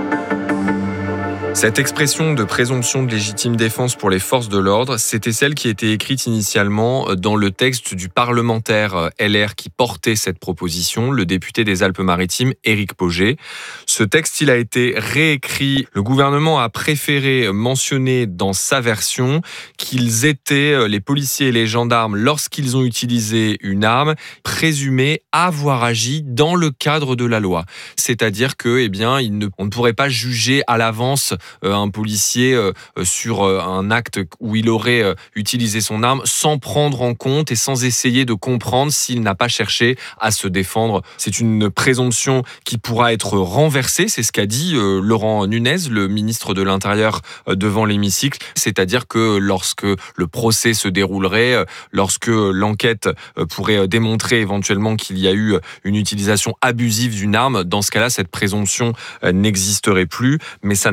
[SPEAKER 21] Cette expression de présomption de légitime défense pour les forces de l'ordre, c'était celle qui était écrite initialement dans le texte du parlementaire LR qui portait cette proposition, le député des Alpes-Maritimes, Éric Pauget. Ce texte, il a été réécrit. Le gouvernement a préféré mentionner dans sa version qu'ils étaient, les policiers et les gendarmes, lorsqu'ils ont utilisé une arme, présumés avoir agi dans le cadre de la loi. C'est-à-dire que, on ne pourrait pas juger à l'avance un policier sur un acte où il aurait utilisé son arme sans prendre en compte et sans essayer de comprendre s'il n'a pas cherché à se défendre. C'est une présomption qui pourra être renversée, c'est ce qu'a dit Laurent Nunez, le ministre de l'Intérieur, devant l'hémicycle. C'est-à-dire que lorsque le procès se déroulerait, lorsque l'enquête pourrait démontrer éventuellement qu'il y a eu une utilisation abusive d'une arme, dans ce cas-là, cette présomption n'existerait plus, mais ça n'a pas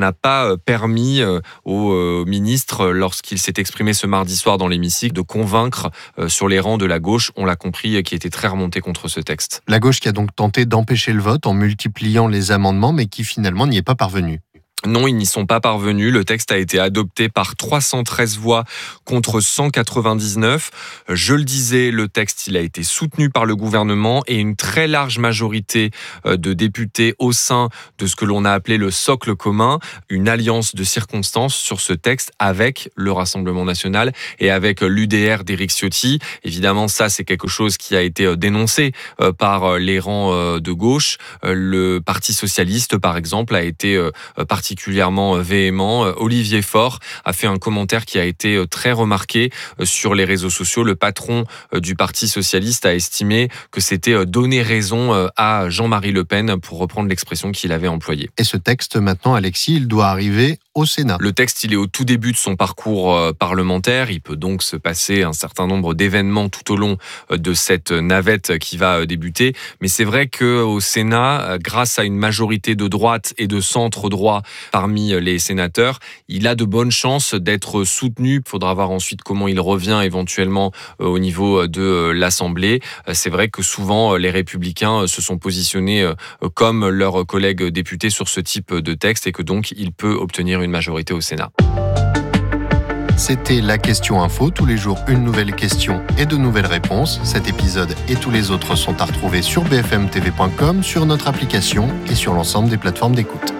[SPEAKER 21] pas permis au ministre, lorsqu'il s'est exprimé ce mardi soir dans l'hémicycle, de convaincre sur les rangs de la gauche, on l'a compris, qui était très remonté contre ce texte.
[SPEAKER 20] La gauche qui a donc tenté d'empêcher le vote en multipliant les amendements, mais qui finalement n'y est pas parvenue.
[SPEAKER 21] Non, ils n'y sont pas parvenus. Le texte a été adopté par 313 voix contre 199. Je le disais, le texte il a été soutenu par le gouvernement et une très large majorité de députés au sein de ce que l'on a appelé le socle commun, une alliance de circonstances sur ce texte avec le Rassemblement national et avec l'UDR d'Éric Ciotti. Évidemment, ça c'est quelque chose qui a été dénoncé par les rangs de gauche. Le Parti socialiste, par exemple, a été particulièrement véhément. Olivier Faure a fait un commentaire qui a été très remarqué sur les réseaux sociaux. Le patron du Parti socialiste a estimé que c'était donner raison à Jean-Marie Le Pen, pour reprendre l'expression qu'il avait employée.
[SPEAKER 20] Et ce texte, maintenant, Alexis, il doit arriver au Sénat.
[SPEAKER 21] Le texte, il est au tout début de son parcours parlementaire. Il peut donc se passer un certain nombre d'événements tout au long de cette navette qui va débuter. Mais c'est vrai qu'au Sénat, grâce à une majorité de droite et de centre-droit parmi les sénateurs, il a de bonnes chances d'être soutenu. Il faudra voir ensuite comment il revient éventuellement au niveau de l'Assemblée. C'est vrai que souvent, les Républicains se sont positionnés comme leurs collègues députés sur ce type de texte et que donc il peut obtenir une majorité au Sénat.
[SPEAKER 20] C'était la question info. Tous les jours, une nouvelle question et de nouvelles réponses. Cet épisode et tous les autres sont à retrouver sur bfmtv.com, sur notre application et sur l'ensemble des plateformes d'écoute.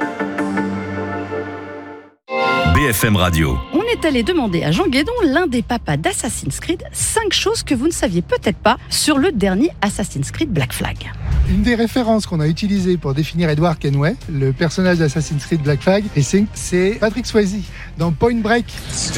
[SPEAKER 16] BFM Radio.
[SPEAKER 1] On est allé demander à Jean Guédon, l'un des papas d'Assassin's Creed, 5 choses que vous ne saviez peut-être pas sur le dernier Assassin's Creed Black Flag.
[SPEAKER 2] Une des références qu'on a utilisées pour définir Edward Kenway, le personnage d'Assassin's Creed Black Flag, c'est Patrick Swayze dans Point Break. C'était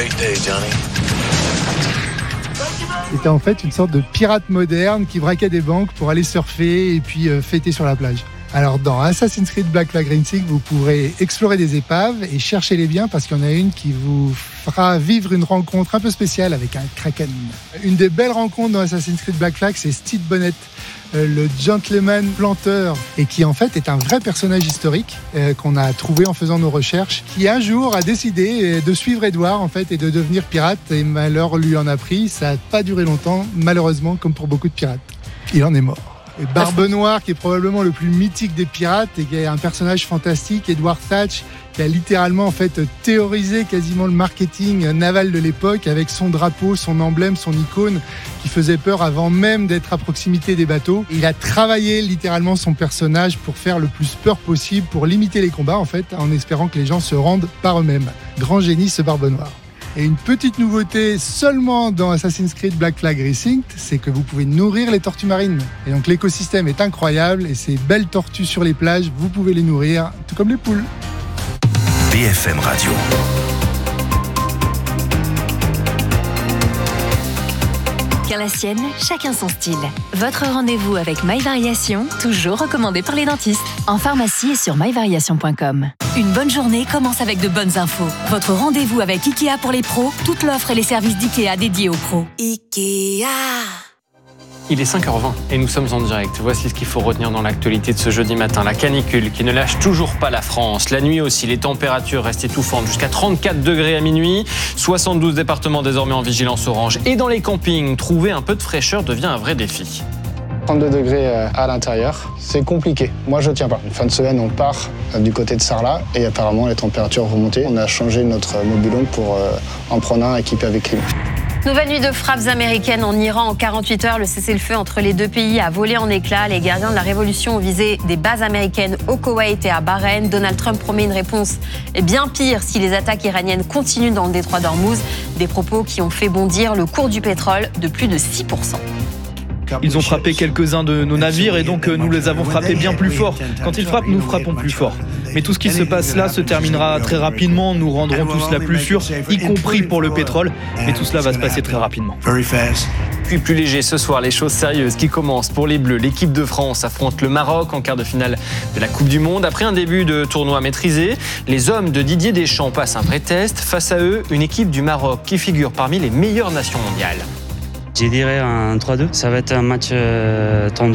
[SPEAKER 2] en fait une sorte de pirate moderne qui braquait des banques pour aller surfer et puis fêter sur la plage. Alors dans Assassin's Creed Black Flag Rising, vous pourrez explorer des épaves et chercher les biens parce qu'il y en a une qui vous fera vivre une rencontre un peu spéciale avec un kraken. Une des belles rencontres dans Assassin's Creed Black Flag, c'est Steve Bonnet, le gentleman planteur, et qui en fait est un vrai personnage historique qu'on a trouvé en faisant nos recherches, qui un jour a décidé de suivre Edward en fait et de devenir pirate, et malheur lui en a pris. Ça n'a pas duré longtemps, malheureusement, comme pour beaucoup de pirates. Il en est mort. Et Barbe Noire, qui est probablement le plus mythique des pirates et qui est un personnage fantastique, Edward Thatch, qui a littéralement en fait théorisé quasiment le marketing naval de l'époque avec son drapeau, son emblème, son icône qui faisait peur avant même d'être à proximité des bateaux. Il a travaillé littéralement son personnage pour faire le plus peur possible, pour limiter les combats en fait, en espérant que les gens se rendent par eux-mêmes. Grand génie ce Barbe Noire. Et une petite nouveauté seulement dans Assassin's Creed Black Flag Rising, c'est que vous pouvez nourrir les tortues marines. Et donc l'écosystème est incroyable et ces belles tortues sur les plages, vous pouvez les nourrir, tout comme les poules.
[SPEAKER 16] BFM Radio.
[SPEAKER 5] Chacun la sienne, chacun son style. Votre rendez-vous avec MyVariation, toujours recommandé par les dentistes. En pharmacie et sur myvariation.com. Une bonne journée commence avec de bonnes infos. Votre rendez-vous avec Ikea pour les pros, toute l'offre et les services d'Ikea dédiés aux pros. Ikea.
[SPEAKER 4] Il est 5h20 et nous sommes en direct. Voici ce qu'il faut retenir dans l'actualité de ce jeudi matin. La canicule qui ne lâche toujours pas la France. La nuit aussi, les températures restent étouffantes jusqu'à 34 degrés à minuit. 72 départements désormais en vigilance orange. Et dans les campings, trouver un peu de fraîcheur devient un vrai défi.
[SPEAKER 7] 32 degrés à l'intérieur, c'est compliqué. Moi, je tiens pas. Une fin de semaine, on part du côté de Sarlat et apparemment, les températures vont monter. On a changé notre mobil-home pour en prendre un équipé avec clim.
[SPEAKER 3] Nouvelle nuit de frappes américaines en Iran. En 48 heures, le cessez-le-feu entre les deux pays a volé en éclats. Les gardiens de la révolution ont visé des bases américaines au Koweït et à Bahreïn. Donald Trump promet une réponse bien pire si les attaques iraniennes continuent dans le détroit d'Ormuz. Des propos qui ont fait bondir le cours du pétrole de plus de 6%.
[SPEAKER 8] Ils ont frappé quelques-uns de nos navires et donc nous les avons frappés bien plus fort. Quand ils frappent, nous frappons plus fort. Mais tout ce qui se passe là se terminera très rapidement. Nous rendrons tous la plus sûre, y compris pour le pétrole. Mais tout cela va se passer très rapidement.
[SPEAKER 4] Puis plus léger ce soir, les choses sérieuses qui commencent pour les Bleus. L'équipe de France affronte le Maroc en quart de finale de la Coupe du Monde. Après un début de tournoi maîtrisé, les hommes de Didier Deschamps passent un vrai test. Face à eux, une équipe du Maroc qui figure parmi les meilleures nations mondiales.
[SPEAKER 9] Je dirais un 3-2. Ça va être un match tendu.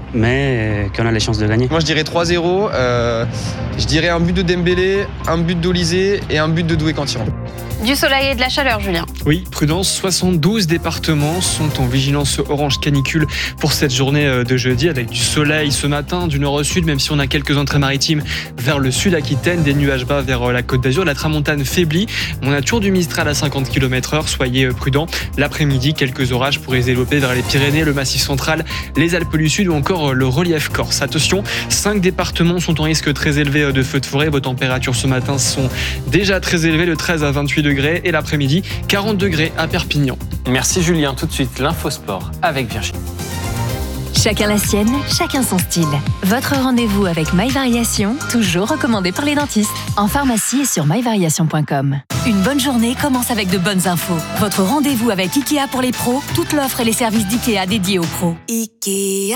[SPEAKER 6] mais qu'on a les chances de gagner.
[SPEAKER 9] Moi je dirais 3-0, je dirais un but de Dembélé, un but d'Olysée et un but de Doué quand il rentre.
[SPEAKER 3] Du soleil et de la chaleur, Julien.
[SPEAKER 11] Oui, prudence, 72 départements sont en vigilance orange canicule pour cette journée de jeudi, avec du soleil ce matin, du nord au sud, même si on a quelques entrées maritimes vers le sud Aquitaine, des nuages bas vers la Côte d'Azur. La tramontane faiblit, on a toujours du Mistral à 50 km/h, soyez prudents. L'après-midi, quelques orages pourraient se développer vers les Pyrénées, le Massif central, les Alpes du Sud ou encore le relief corse. Attention, 5 départements sont en risque très élevé de feux de forêt. Vos températures ce matin sont déjà très élevées, de 13 à 28 degrés, et l'après-midi, 40 degrés à Perpignan.
[SPEAKER 4] Merci Julien. Tout de suite, l'infosport avec Virginie.
[SPEAKER 5] Chacun la sienne, chacun son style. Votre rendez-vous avec My Variation, toujours recommandé par les dentistes. En pharmacie et sur myvariation.com. Une bonne journée commence avec de bonnes infos. Votre rendez-vous avec Ikea pour les pros, toute l'offre et les services d'Ikea dédiés aux pros.
[SPEAKER 23] Ikea.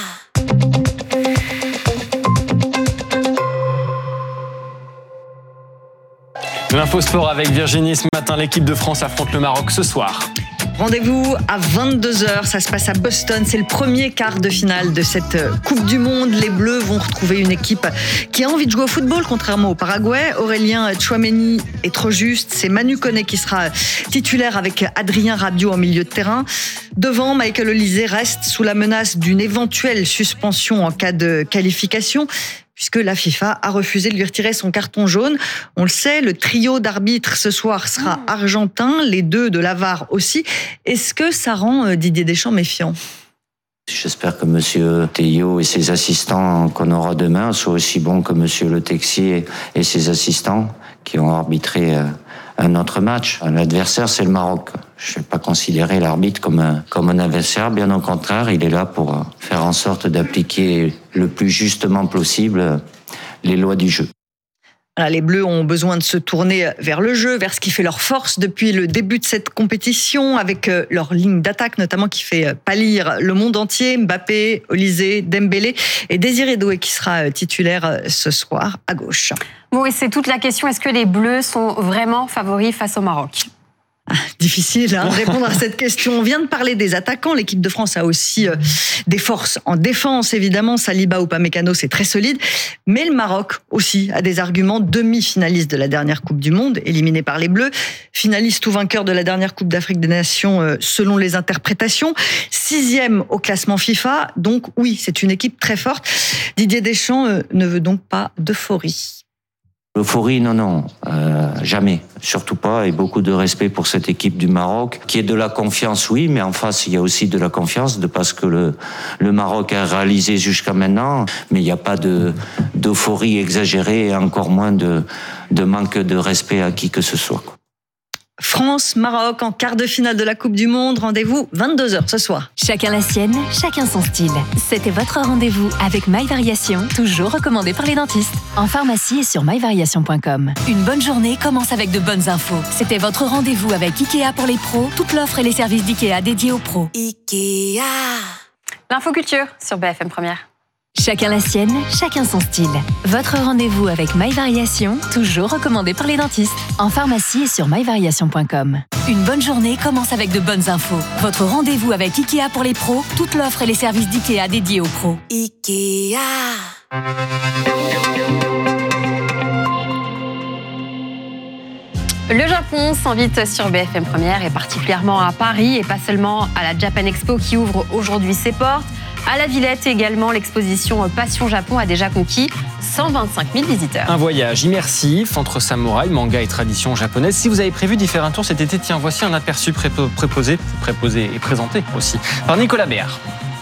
[SPEAKER 4] L'infosport avec Virginie. Ce matin, l'équipe de France affronte le Maroc ce soir.
[SPEAKER 10] Rendez-vous à 22h, ça se passe à Boston, c'est le premier quart de finale de cette Coupe du Monde. Les Bleus vont retrouver une équipe qui a envie de jouer au football, contrairement au Paraguay. Aurélien Tchouaméni est trop juste, c'est Manu Koné qui sera titulaire avec Adrien Rabiot en milieu de terrain. Devant, Michael Olise reste sous la menace d'une éventuelle suspension en cas de qualification, puisque la FIFA a refusé de lui retirer son carton jaune. On le sait, le trio d'arbitres ce soir sera argentin, les deux de la VAR aussi. Est-ce que ça rend Didier Deschamps méfiant ?
[SPEAKER 24] J'espère que M. Théo et ses assistants qu'on aura demain soient aussi bons que M. Le Texier et ses assistants qui ont arbitré un autre match. L'adversaire, c'est le Maroc. Je ne vais pas considérer l'arbitre comme un adversaire. Bien au contraire, il est là pour faire en sorte d'appliquer le plus justement possible les lois du jeu.
[SPEAKER 10] Alors, les Bleus ont besoin de se tourner vers le jeu, vers ce qui fait leur force depuis le début de cette compétition, avec leur ligne d'attaque notamment qui fait pâlir le monde entier. Mbappé, Olise, Dembélé et Désiré Doué qui sera titulaire ce soir à gauche.
[SPEAKER 3] Bon, et c'est toute la question, est-ce que les Bleus sont vraiment favoris face au Maroc ?
[SPEAKER 10] Difficile de répondre à cette question. On vient de parler des attaquants. L'équipe de France a aussi des forces en défense, évidemment. Saliba ou Upamecano, c'est très solide. Mais le Maroc aussi a des arguments. Demi-finaliste de la dernière Coupe du Monde, éliminé par les Bleus. Finaliste ou vainqueur de la dernière Coupe d'Afrique des Nations, selon les interprétations. 6e au classement FIFA. Donc oui, c'est une équipe très forte. Didier Deschamps ne veut donc pas d'euphorie.
[SPEAKER 24] L'euphorie, non, jamais, surtout pas, et beaucoup de respect pour cette équipe du Maroc, qui est de la confiance, oui, mais en face, il y a aussi de la confiance, de parce que le Maroc a réalisé jusqu'à maintenant, mais il n'y a pas d'euphorie exagérée, et encore moins de manque de respect à qui que ce soit.
[SPEAKER 10] France-Maroc en quart de finale de la Coupe du Monde. Rendez-vous 22h ce soir.
[SPEAKER 5] Chacun la sienne, chacun son style. C'était votre rendez-vous avec My Variation, toujours recommandé par les dentistes. En pharmacie et sur myvariation.com. Une bonne journée commence avec de bonnes infos. C'était votre rendez-vous avec Ikea pour les pros, toute l'offre et les services d'Ikea dédiés aux pros.
[SPEAKER 23] Ikea.
[SPEAKER 3] L'info culture sur BFM Première.
[SPEAKER 5] Chacun la sienne, chacun son style. Votre rendez-vous avec My Variation, toujours recommandé par les dentistes. En pharmacie et sur myvariation.com. Une bonne journée commence avec de bonnes infos. Votre rendez-vous avec Ikea pour les pros, toute l'offre et les services d'Ikea dédiés aux pros.
[SPEAKER 23] Ikea.
[SPEAKER 3] Le Japon s'invite sur BFM Première et particulièrement à Paris et pas seulement à la Japan Expo qui ouvre aujourd'hui ses portes. À la Villette également, l'exposition Passion Japon a déjà conquis 125 000 visiteurs.
[SPEAKER 4] Un voyage immersif entre samouraï, manga et tradition japonaise. Si vous avez prévu d'y faire un tour cet été, tiens, voici un aperçu préposé et présenté aussi par Nicolas Béard.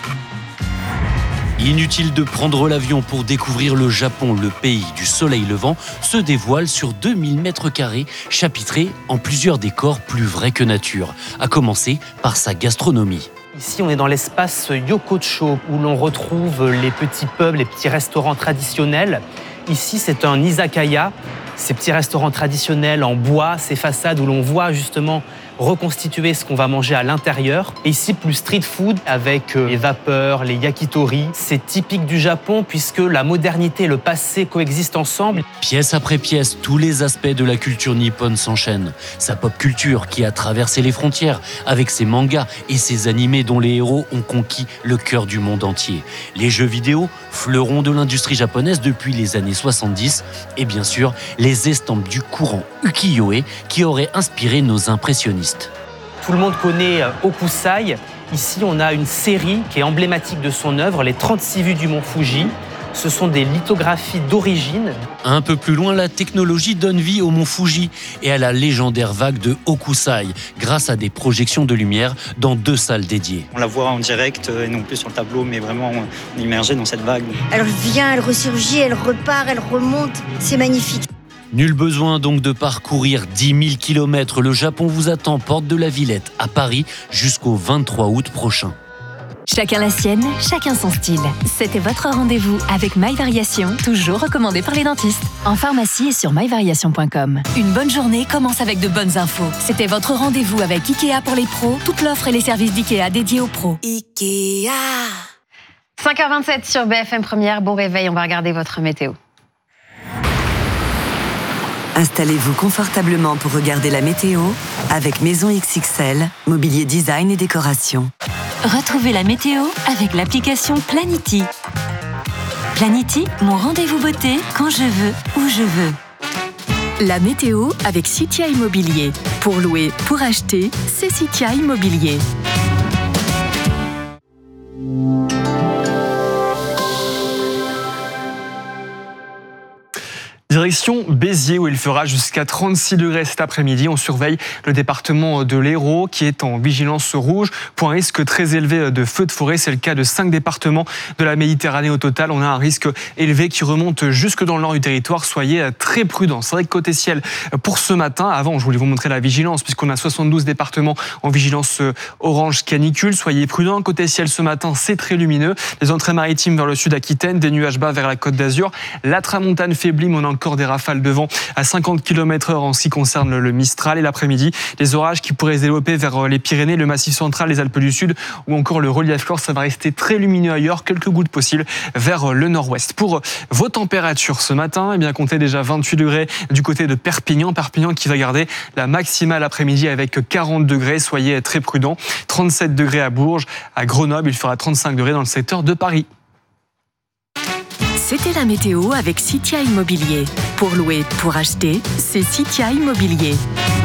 [SPEAKER 25] Inutile de prendre l'avion pour découvrir le Japon, le pays du soleil levant se dévoile sur 2000 mètres carrés, chapitré en plusieurs décors plus vrais que nature, à commencer par sa gastronomie.
[SPEAKER 26] Ici, on est dans l'espace Yokocho, où l'on retrouve les petits pubs, les petits restaurants traditionnels. Ici, c'est un izakaya, ces petits restaurants traditionnels en bois, ces façades où l'on voit justement reconstituer ce qu'on va manger à l'intérieur. Et ici, plus street food avec les vapeurs, les yakitori. C'est typique du Japon puisque la modernité et le passé coexistent ensemble.
[SPEAKER 25] Pièce après pièce, tous les aspects de la culture nippone s'enchaînent. Sa pop culture qui a traversé les frontières avec ses mangas et ses animés dont les héros ont conquis le cœur du monde entier. Les jeux vidéo, fleurons de l'industrie japonaise depuis les années 70 et bien sûr les estampes du courant ukiyo-e qui auraient inspiré nos impressionnistes.
[SPEAKER 26] Tout le monde connaît Hokusai. Ici, on a une série qui est emblématique de son œuvre, les 36 vues du mont Fuji. Ce sont des lithographies d'origine.
[SPEAKER 25] Un peu plus loin, la technologie donne vie au mont Fuji et à la légendaire vague de Hokusai grâce à des projections de lumière dans 2 salles dédiées.
[SPEAKER 6] On la voit en direct et non plus sur le tableau, mais vraiment immergée dans cette vague.
[SPEAKER 12] Elle vient, elle ressurgit, elle repart, elle remonte. C'est magnifique.
[SPEAKER 25] Nul besoin donc de parcourir 10 000 km. Le Japon vous attend porte de la Villette à Paris jusqu'au 23 août prochain.
[SPEAKER 5] Chacun la sienne, chacun son style. C'était votre rendez-vous avec My Variation, toujours recommandé par les dentistes. En pharmacie et sur myvariation.com. Une bonne journée commence avec de bonnes infos. C'était votre rendez-vous avec Ikea pour les pros. Toute l'offre et les services d'Ikea dédiés aux pros.
[SPEAKER 3] Ikea. 5h27 sur BFM Première. Bon réveil, on va regarder votre météo.
[SPEAKER 23] Installez-vous confortablement pour regarder la météo avec Maison XXL, mobilier design et décoration.
[SPEAKER 5] Retrouvez la météo avec l'application Planity. Planity, mon rendez-vous beauté quand je veux, où je veux. La météo avec Citia Immobilier. Pour louer, pour acheter, c'est Citia Immobilier.
[SPEAKER 11] Direction Béziers où il fera jusqu'à 36 degrés cet après-midi. On surveille le département de l'Hérault qui est en vigilance rouge pour un risque très élevé de feux de forêt. C'est le cas de 5 départements de la Méditerranée au total. On a un risque élevé qui remonte jusque dans le nord du territoire. Soyez très prudents. C'est vrai que côté ciel pour ce matin, avant je voulais vous montrer la vigilance puisqu'on a 72 départements en vigilance orange canicule. Soyez prudents. Côté ciel ce matin, c'est très lumineux. Les entrées maritimes vers le sud Aquitaine, des nuages bas vers la Côte d'Azur. La tramontane faiblit, mais on a encore des rafales de vent à 50 km/h en ce qui concerne le Mistral. Et l'après-midi, les orages qui pourraient se développer vers les Pyrénées, le Massif central, les Alpes du Sud ou encore le relief corse. Ça va rester très lumineux ailleurs. Quelques gouttes possibles vers le nord-ouest. Pour vos températures ce matin, eh bien, comptez déjà 28 degrés du côté de Perpignan. Perpignan qui va garder la maximale après-midi avec 40 degrés. Soyez très prudents. 37 degrés à Bourges. À Grenoble, il fera 35 degrés dans le secteur de Paris.
[SPEAKER 5] C'était la météo avec Citia Immobilier. Pour louer, pour acheter, c'est Citia Immobilier.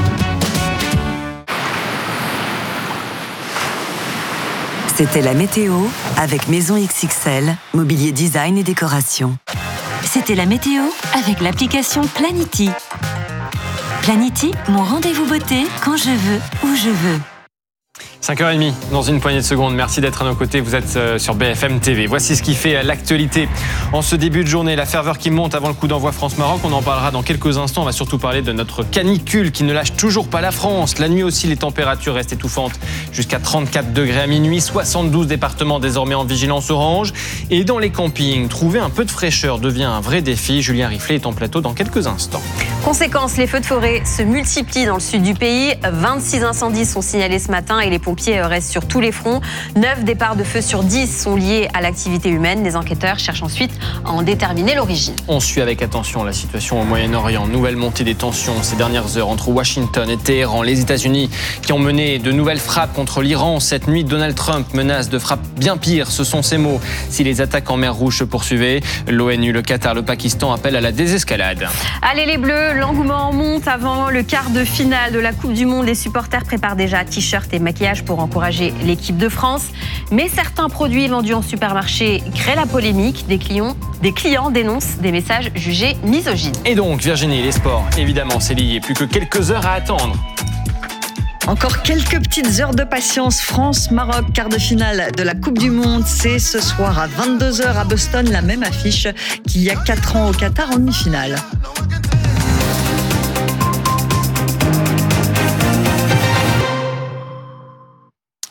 [SPEAKER 23] C'était la météo avec Maison XXL, mobilier design et décoration.
[SPEAKER 5] C'était la météo avec l'application Planity. Planity, mon rendez-vous beauté quand je veux, où je veux.
[SPEAKER 4] 5h30 dans une poignée de secondes. Merci d'être à nos côtés. Vous êtes sur BFM TV. Voici ce qui fait l'actualité en ce début de journée. La ferveur qui monte avant le coup d'envoi France-Maroc. On en parlera dans quelques instants. On va surtout parler de notre canicule qui ne lâche toujours pas la France. La nuit aussi, les températures restent étouffantes jusqu'à 34 degrés à minuit. 72 départements désormais en vigilance orange. Et dans les campings, trouver un peu de fraîcheur devient un vrai défi. Julien Riflet est en plateau dans quelques instants.
[SPEAKER 3] Conséquence, les feux de forêt se multiplient dans le sud du pays. 26 incendies sont signalés ce matin et les pompiers restent sur tous les fronts. 9 départs de feu sur 10 sont liés à l'activité humaine. Les enquêteurs cherchent ensuite à en déterminer l'origine.
[SPEAKER 4] On suit avec attention la situation au Moyen-Orient. Nouvelle montée des tensions ces dernières heures entre Washington et Téhéran. Les États-Unis qui ont mené de nouvelles frappes contre l'Iran. Cette nuit, Donald Trump menace de frappes bien pires. Ce sont ses mots. Si les attaques en mer Rouge se poursuivaient, l'ONU, le Qatar, le Pakistan appellent à la désescalade.
[SPEAKER 3] Allez les Bleus, l'engouement monte avant le quart de finale de la Coupe du Monde. Les supporters préparent déjà t-shirts et maquillage pour encourager l'équipe de France. Mais certains produits vendus en supermarché créent la polémique. Des clients dénoncent des messages jugés misogynes.
[SPEAKER 4] Et donc, Virginie, les sports, évidemment, c'est lié. Plus que quelques heures à attendre.
[SPEAKER 10] Encore quelques petites heures de patience. France-Maroc, quart de finale de la Coupe du Monde. C'est ce soir à 22h à Boston, la même affiche qu'il y a 4 ans au Qatar en demi-finale.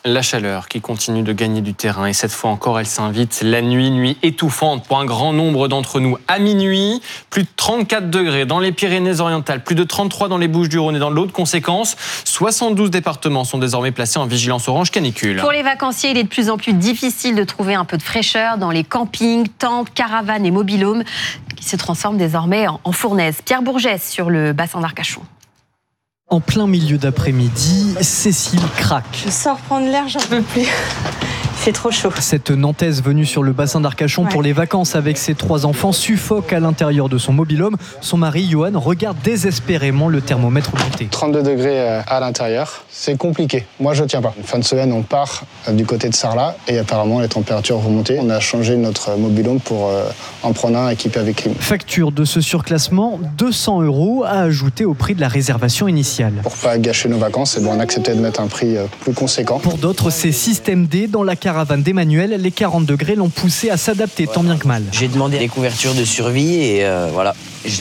[SPEAKER 4] La chaleur qui continue de gagner du terrain et cette fois encore elle s'invite la nuit étouffante pour un grand nombre d'entre nous. À minuit, plus de 34 degrés dans les Pyrénées-Orientales, plus de 33 dans les Bouches-du-Rhône et dans l'Aude. Conséquence, 72 départements sont désormais placés en vigilance orange canicule.
[SPEAKER 3] Pour les vacanciers, il est de plus en plus difficile de trouver un peu de fraîcheur dans les campings, tentes, caravanes et mobil-homes qui se transforment désormais en fournaises. Pierre Bourgès sur le bassin d'Arcachon.
[SPEAKER 13] En plein milieu d'après-midi, Cécile craque.
[SPEAKER 14] Je sors prendre l'air, j'en peux plus. Il fait trop chaud.
[SPEAKER 13] Cette Nantaise venue sur le bassin d'Arcachon pour les vacances avec ses 3 enfants suffoque à l'intérieur de son mobil-home. Son mari, Johan, regarde désespérément le thermomètre monter.
[SPEAKER 7] 32 degrés à l'intérieur, c'est compliqué. Moi, je tiens pas. Fin de semaine, on part du côté de Sarlat et apparemment, les températures vont monter. On a changé notre mobil-home pour en prendre un équipé avec clim.
[SPEAKER 13] Facture de ce surclassement, 200 € à ajouter au prix de la réservation initiale.
[SPEAKER 7] Pour pas gâcher nos vacances, on a accepté de mettre un prix plus conséquent.
[SPEAKER 13] Pour d'autres, c'est système D. Dans la caravane d'Emmanuel, les 40 degrés l'ont poussé à s'adapter tant bien que mal.
[SPEAKER 15] J'ai demandé des couvertures de survie et voilà,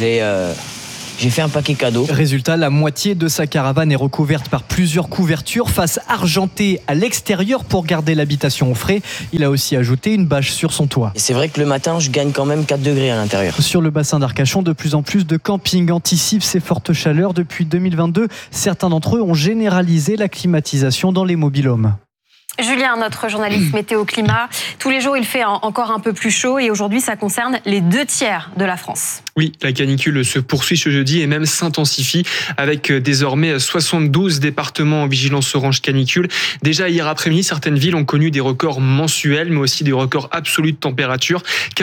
[SPEAKER 15] j'ai fait un paquet cadeau.
[SPEAKER 13] Résultat, la moitié de sa caravane est recouverte par plusieurs couvertures, face argentée à l'extérieur pour garder l'habitation au frais. Il a aussi ajouté une bâche sur son toit.
[SPEAKER 15] Et c'est vrai que le matin, je gagne quand même 4 degrés à l'intérieur.
[SPEAKER 13] Sur le bassin d'Arcachon, de plus en plus de campings anticipent ces fortes chaleurs. Depuis 2022, certains d'entre eux ont généralisé la climatisation dans les mobil-homes.
[SPEAKER 3] Julien, notre journaliste météo-climat, tous les jours il fait encore un peu plus chaud et aujourd'hui ça concerne les 2/3 de la France.
[SPEAKER 11] Oui, la canicule se poursuit ce jeudi et même s'intensifie avec désormais 72 départements en vigilance orange canicule. Déjà hier après-midi, certaines villes ont connu des records mensuels mais aussi des records absolus de température.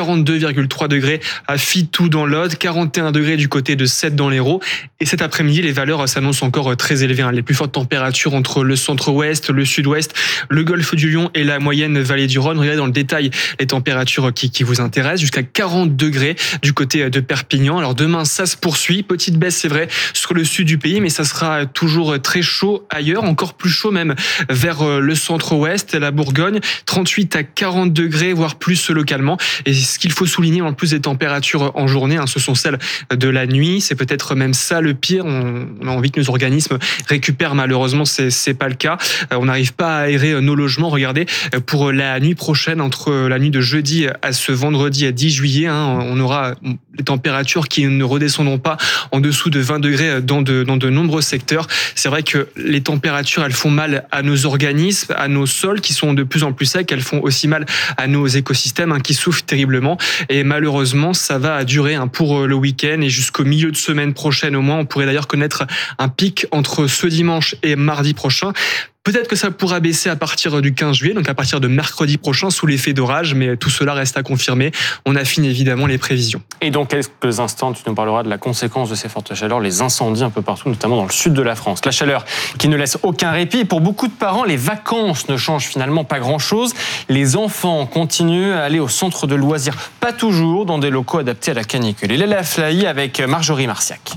[SPEAKER 11] 42,3 degrés à Fitou dans l'Aude, 41 degrés du côté de Sète dans l'Hérault. Et cet après-midi, les valeurs s'annoncent encore très élevées. Les plus fortes températures entre le centre-ouest, le sud-ouest, le golfe du Lion et la moyenne vallée du Rhône. Regardez dans le détail les températures qui vous intéressent, jusqu'à 40 degrés du côté de Perpignan. Alors demain, ça se poursuit. Petite baisse, c'est vrai, sur le sud du pays, mais ça sera toujours très chaud ailleurs, encore plus chaud même vers le centre-ouest, la Bourgogne, 38 à 40 degrés, voire plus localement. Et ce qu'il faut souligner, en plus des températures en journée, ce sont celles de la nuit. C'est peut-être même ça le pire. On a envie que nos organismes récupèrent. Malheureusement, c'est pas le cas. On n'arrive pas à aérer nos logements. Regardez, pour la nuit prochaine, entre la nuit de jeudi à ce vendredi à 10 juillet, on aura les températures qui ne redescendront pas en dessous de 20 degrés dans de nombreux secteurs. C'est vrai que les températures, elles font mal à nos organismes, à nos sols qui sont de plus en plus secs. Elles font aussi mal à nos écosystèmes qui souffrent terriblement. Et malheureusement, ça va durer pour le week-end et jusqu'au milieu de semaine prochaine au moins. On pourrait d'ailleurs connaître un pic entre ce dimanche et mardi prochain. Peut-être que ça pourra baisser à partir du 15 juillet, donc à partir de mercredi prochain, sous l'effet d'orage, mais tout cela reste à confirmer. On affine évidemment les prévisions.
[SPEAKER 4] Et dans quelques instants, tu nous parleras de la conséquence de ces fortes chaleurs, les incendies un peu partout, notamment dans le sud de la France. La chaleur qui ne laisse aucun répit. Et pour beaucoup de parents, les vacances ne changent finalement pas grand-chose. Les enfants continuent à aller au centre de loisirs, pas toujours dans des locaux adaptés à la canicule. Et Léla Flahy avec Marjorie Marciac.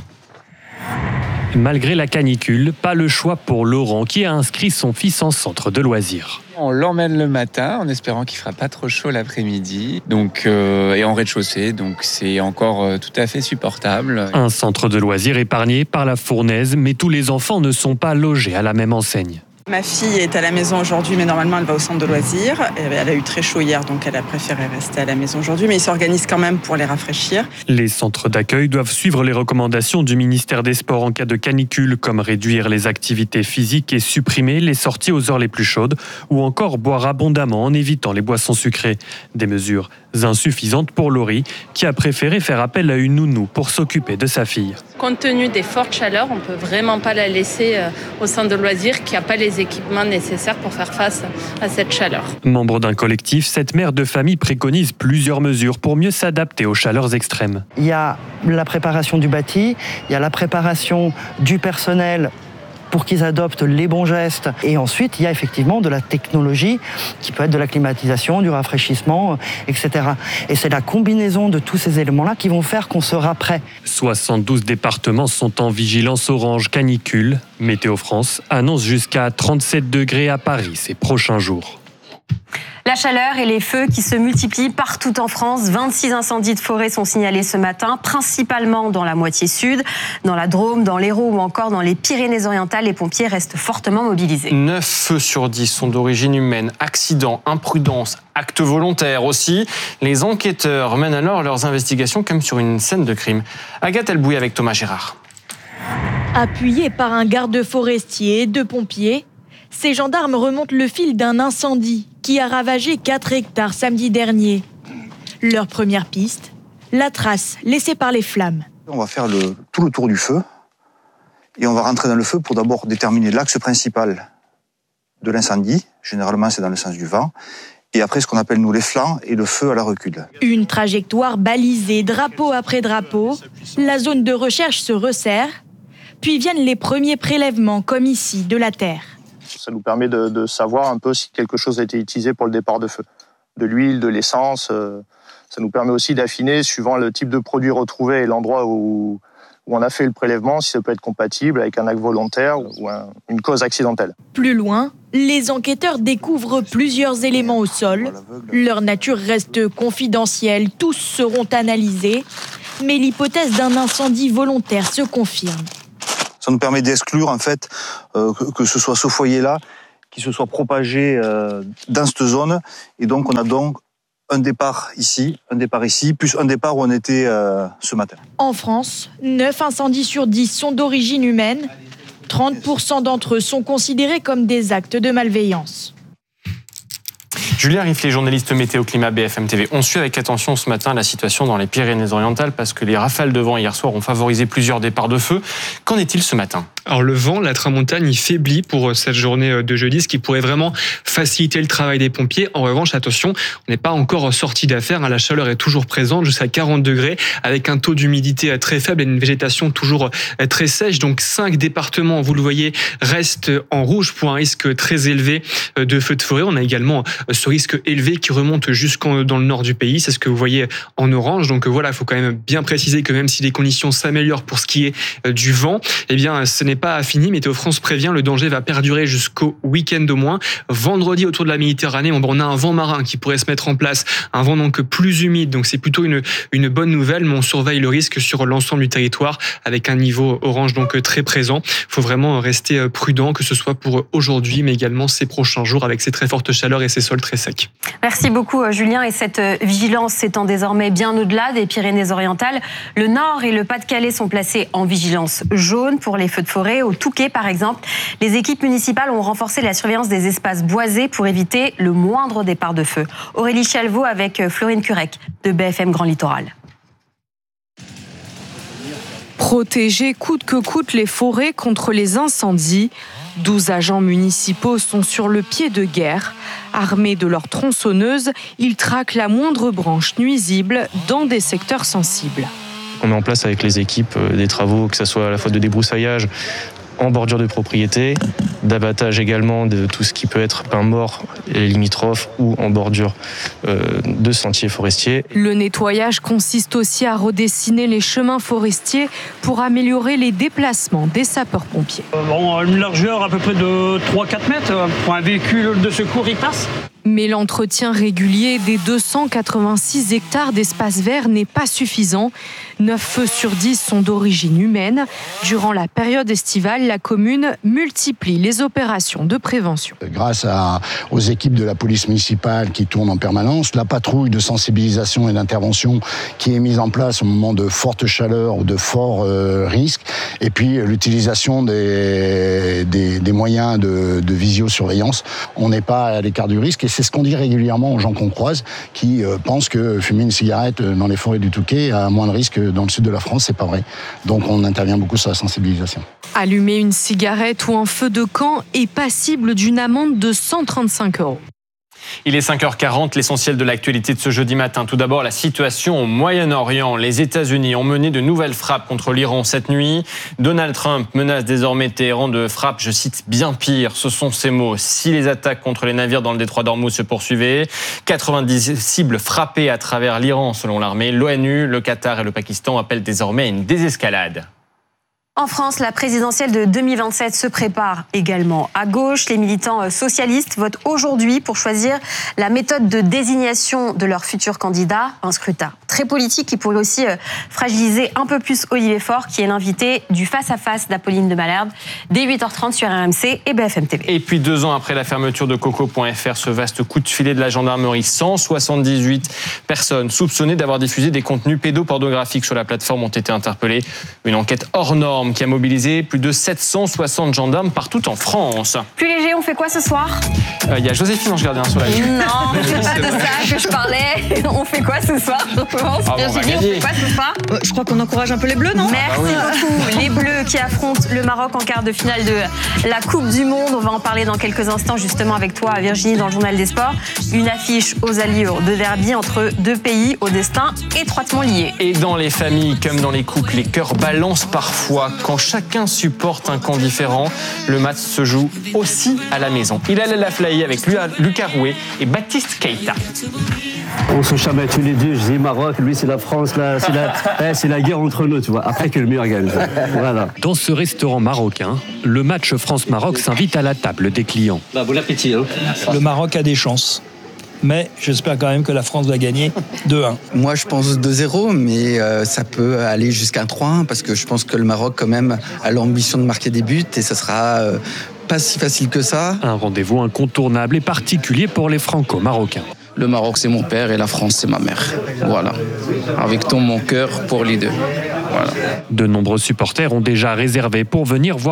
[SPEAKER 17] Malgré la canicule, pas le choix pour Laurent qui a inscrit son fils en centre de loisirs.
[SPEAKER 18] On l'emmène le matin en espérant qu'il fera pas trop chaud l'après-midi, et en rez-de-chaussée, donc c'est encore tout à fait supportable.
[SPEAKER 17] Un centre de loisirs épargné par la fournaise, mais tous les enfants ne sont pas logés à la même enseigne.
[SPEAKER 22] Ma fille est à la maison aujourd'hui, mais normalement elle va au centre de loisirs. Elle a eu très chaud hier, donc elle a préféré rester à la maison aujourd'hui, mais ils s'organisent quand même pour les rafraîchir.
[SPEAKER 17] Les centres d'accueil doivent suivre les recommandations du ministère des Sports en cas de canicule, comme réduire les activités physiques et supprimer les sorties aux heures les plus chaudes, ou encore boire abondamment en évitant les boissons sucrées. Des mesures insuffisantes pour Laurie, qui a préféré faire appel à une nounou pour s'occuper de sa fille.
[SPEAKER 27] Compte tenu des fortes chaleurs, on ne peut vraiment pas la laisser au centre de loisirs qui n'a pas les équipements nécessaires pour faire face à cette chaleur.
[SPEAKER 17] Membre d'un collectif, cette mère de famille préconise plusieurs mesures pour mieux s'adapter aux chaleurs extrêmes.
[SPEAKER 28] Il y a la préparation du bâti, il y a la préparation du personnel pour qu'ils adoptent les bons gestes. Et ensuite, il y a effectivement de la technologie qui peut être de la climatisation, du rafraîchissement, etc. Et c'est la combinaison de tous ces éléments-là qui vont faire qu'on sera prêt.
[SPEAKER 17] 72 départements sont en vigilance orange canicule. Météo France annonce jusqu'à 37 degrés à Paris ces prochains jours.
[SPEAKER 3] La chaleur et les feux qui se multiplient partout en France. 26 incendies de forêt sont signalés ce matin, principalement dans la moitié sud, dans la Drôme, dans l'Hérault ou encore dans les Pyrénées-Orientales. Les pompiers restent fortement mobilisés.
[SPEAKER 4] 9 feux sur 10 sont d'origine humaine. Accidents, imprudence, actes volontaires aussi. Les enquêteurs mènent alors leurs investigations comme sur une scène de crime. Agathe Elbouy avec Thomas Gérard.
[SPEAKER 1] Appuyés par un garde forestier et 2 pompiers, ces gendarmes remontent le fil d'un incendie qui a ravagé 4 hectares samedi dernier. Leur première piste, la trace laissée par les flammes.
[SPEAKER 2] On va faire tout le tour du feu et on va rentrer dans le feu pour d'abord déterminer l'axe principal de l'incendie. Généralement, c'est dans le sens du vent. Et après, ce qu'on appelle, nous, les flancs et le feu à la recule.
[SPEAKER 1] Une trajectoire balisée, drapeau après drapeau. La zone de recherche se resserre. Puis viennent les premiers prélèvements, comme ici, de la terre.
[SPEAKER 8] Ça nous permet de savoir un peu si quelque chose a été utilisé pour le départ de feu. De l'huile, de l'essence. Ça nous permet aussi d'affiner, suivant le type de produit retrouvé et l'endroit où on a fait le prélèvement, si ça peut être compatible avec un acte volontaire ou une cause accidentelle.
[SPEAKER 1] Plus loin, les enquêteurs découvrent plusieurs éléments au sol. Leur nature reste confidentielle, tous seront analysés. Mais l'hypothèse d'un incendie volontaire se confirme.
[SPEAKER 2] Ça nous permet d'exclure, en fait, que ce soit ce foyer-là qui se soit propagé dans cette zone. Et donc, on a donc un départ ici, plus un départ où on était ce matin.
[SPEAKER 1] En France, 9 incendies sur 10 sont d'origine humaine. 30% d'entre eux sont considérés comme des actes de malveillance.
[SPEAKER 4] Julien Riflet, journaliste météo climat BFM TV. On suit avec attention ce matin la situation dans les Pyrénées-Orientales parce que les rafales de vent hier soir ont favorisé plusieurs départs de feu. Qu'en est-il ce matin ?
[SPEAKER 11] Alors le vent, la tramontane, il faiblit pour cette journée de jeudi, ce qui pourrait vraiment faciliter le travail des pompiers. En revanche, attention, on n'est pas encore sorti d'affaire. La chaleur est toujours présente jusqu'à 40 degrés avec un taux d'humidité très faible et une végétation toujours très sèche. Donc 5 départements, vous le voyez, restent en rouge pour un risque très élevé de feux de forêt. On a également ce risque élevé qui remonte jusqu'en dans le nord du pays. C'est ce que vous voyez en orange. Donc voilà, il faut quand même bien préciser que même si les conditions s'améliorent pour ce qui est du vent, eh bien ce n'est pas fini. Météo France prévient, le danger va perdurer jusqu'au week-end au moins. Vendredi, autour de la Méditerranée, on a un vent marin qui pourrait se mettre en place, un vent donc plus humide, donc c'est plutôt une bonne nouvelle, mais on surveille le risque sur l'ensemble du territoire avec un niveau orange donc très présent. Il faut vraiment rester prudent, que ce soit pour aujourd'hui, mais également ces prochains jours avec ces très fortes chaleurs et ces sols très secs.
[SPEAKER 3] Merci beaucoup Julien, et cette vigilance s'étend désormais bien au-delà des Pyrénées-Orientales. Le Nord et le Pas-de-Calais sont placés en vigilance jaune pour les feux de forêt. Au Touquet, par exemple, les équipes municipales ont renforcé la surveillance des espaces boisés pour éviter le moindre départ de feu. Aurélie Chalvaux avec Florine Curec de BFM Grand Littoral.
[SPEAKER 9] Protéger coûte que coûte les forêts contre les incendies. 12 agents municipaux sont sur le pied de guerre. Armés de leurs tronçonneuses, ils traquent la moindre branche nuisible dans des secteurs sensibles.
[SPEAKER 16] On met en place avec les équipes des travaux, que ce soit à la fois de débroussaillage en bordure de propriété, d'abattage également de tout ce qui peut être pin mort et limitrophes ou en bordure de sentiers forestiers.
[SPEAKER 9] Le nettoyage consiste aussi à redessiner les chemins forestiers pour améliorer les déplacements des sapeurs-pompiers.
[SPEAKER 19] Une largeur à peu près de 3-4 mètres pour un véhicule de secours, il passe.
[SPEAKER 9] Mais l'entretien régulier des 286 hectares d'espace vert n'est pas suffisant. 9 feux sur 10 sont d'origine humaine. Durant la période estivale, la commune multiplie les opérations de prévention.
[SPEAKER 20] Grâce aux équipes de la police municipale qui tournent en permanence, la patrouille de sensibilisation et d'intervention qui est mise en place au moment de fortes chaleurs ou de forts risques, et puis l'utilisation des moyens de visiosurveillance. On n'est pas à l'écart du risque, et c'est ce qu'on dit régulièrement aux gens qu'on croise qui pensent que fumer une cigarette dans les forêts du Touquet a moins de risques dans le sud de la France. C'est pas vrai. Donc on intervient beaucoup sur la sensibilisation.
[SPEAKER 9] Allumer une cigarette ou un feu de camp est passible d'une amende de 135 €.
[SPEAKER 4] Il est 5h40, l'essentiel de l'actualité de ce jeudi matin. Tout d'abord, la situation au Moyen-Orient. Les États-Unis ont mené de nouvelles frappes contre l'Iran cette nuit. Donald Trump menace désormais Téhéran de frappes, je cite, bien pire. Ce sont ses mots. Si les attaques contre les navires dans le détroit d'Ormuz se poursuivaient, 90 cibles frappées à travers l'Iran, selon l'armée. L'ONU, le Qatar et le Pakistan appellent désormais à une désescalade.
[SPEAKER 3] En France, la présidentielle de 2027 se prépare également à gauche. Les militants socialistes votent aujourd'hui pour choisir la méthode de désignation de leur futur candidat. Un scrutin très politique qui pourrait aussi fragiliser un peu plus Olivier Faure, qui est l'invité du face-à-face d'Apolline de Malherbe dès 8h30 sur RMC et BFM TV.
[SPEAKER 4] Et puis 2 ans après la fermeture de Coco.fr, ce vaste coup de filet de la gendarmerie, 178 personnes soupçonnées d'avoir diffusé des contenus pédopornographiques sur la plateforme ont été interpellées. Une enquête hors norme qui a mobilisé plus de 760 gendarmes partout en France.
[SPEAKER 3] Plus léger, on fait quoi ce soir ?
[SPEAKER 4] Il y a Joséphine Ange Gardien sur la ligne.
[SPEAKER 3] Non, c'est pas de ça que je parlais. On fait quoi ce soir ? Virginie, on fait quoi ce soir ?
[SPEAKER 10] Je crois qu'on encourage un peu les Bleus, non ?
[SPEAKER 3] Merci beaucoup. Les Bleus qui affrontent le Maroc en quart de finale de la Coupe du Monde. On va en parler dans quelques instants justement avec toi, Virginie, dans le Journal des Sports. Une affiche aux allures de derby entre 2 pays au destin étroitement liés.
[SPEAKER 4] Et dans les familles comme dans les couples, les cœurs balancent parfois. Quand chacun supporte un camp différent, le match se joue aussi à la maison. Hilal El Aflahi avec Lucas Rouet et Baptiste Keita.
[SPEAKER 5] On se chamaille tous les deux, je dis Maroc, lui c'est la France, là, c'est la guerre entre nous, tu vois. Après que le meilleur gagne. Voilà.
[SPEAKER 17] Dans ce restaurant marocain, le match France-Maroc s'invite à la table des clients.
[SPEAKER 5] Bon appétit. Hein.
[SPEAKER 6] Le Maroc a des chances. Mais j'espère quand même que la France va gagner 2-1.
[SPEAKER 12] Moi, je pense 2-0, mais ça peut aller jusqu'à 3-1, parce que je pense que le Maroc, quand même, a l'ambition de marquer des buts, et ça sera pas si facile que ça.
[SPEAKER 17] Un rendez-vous incontournable et particulier pour les Franco-Marocains.
[SPEAKER 12] Le Maroc, c'est mon père, et la France, c'est ma mère. Voilà. Avec tout mon cœur pour les deux. Voilà.
[SPEAKER 17] De nombreux supporters ont déjà réservé pour venir voir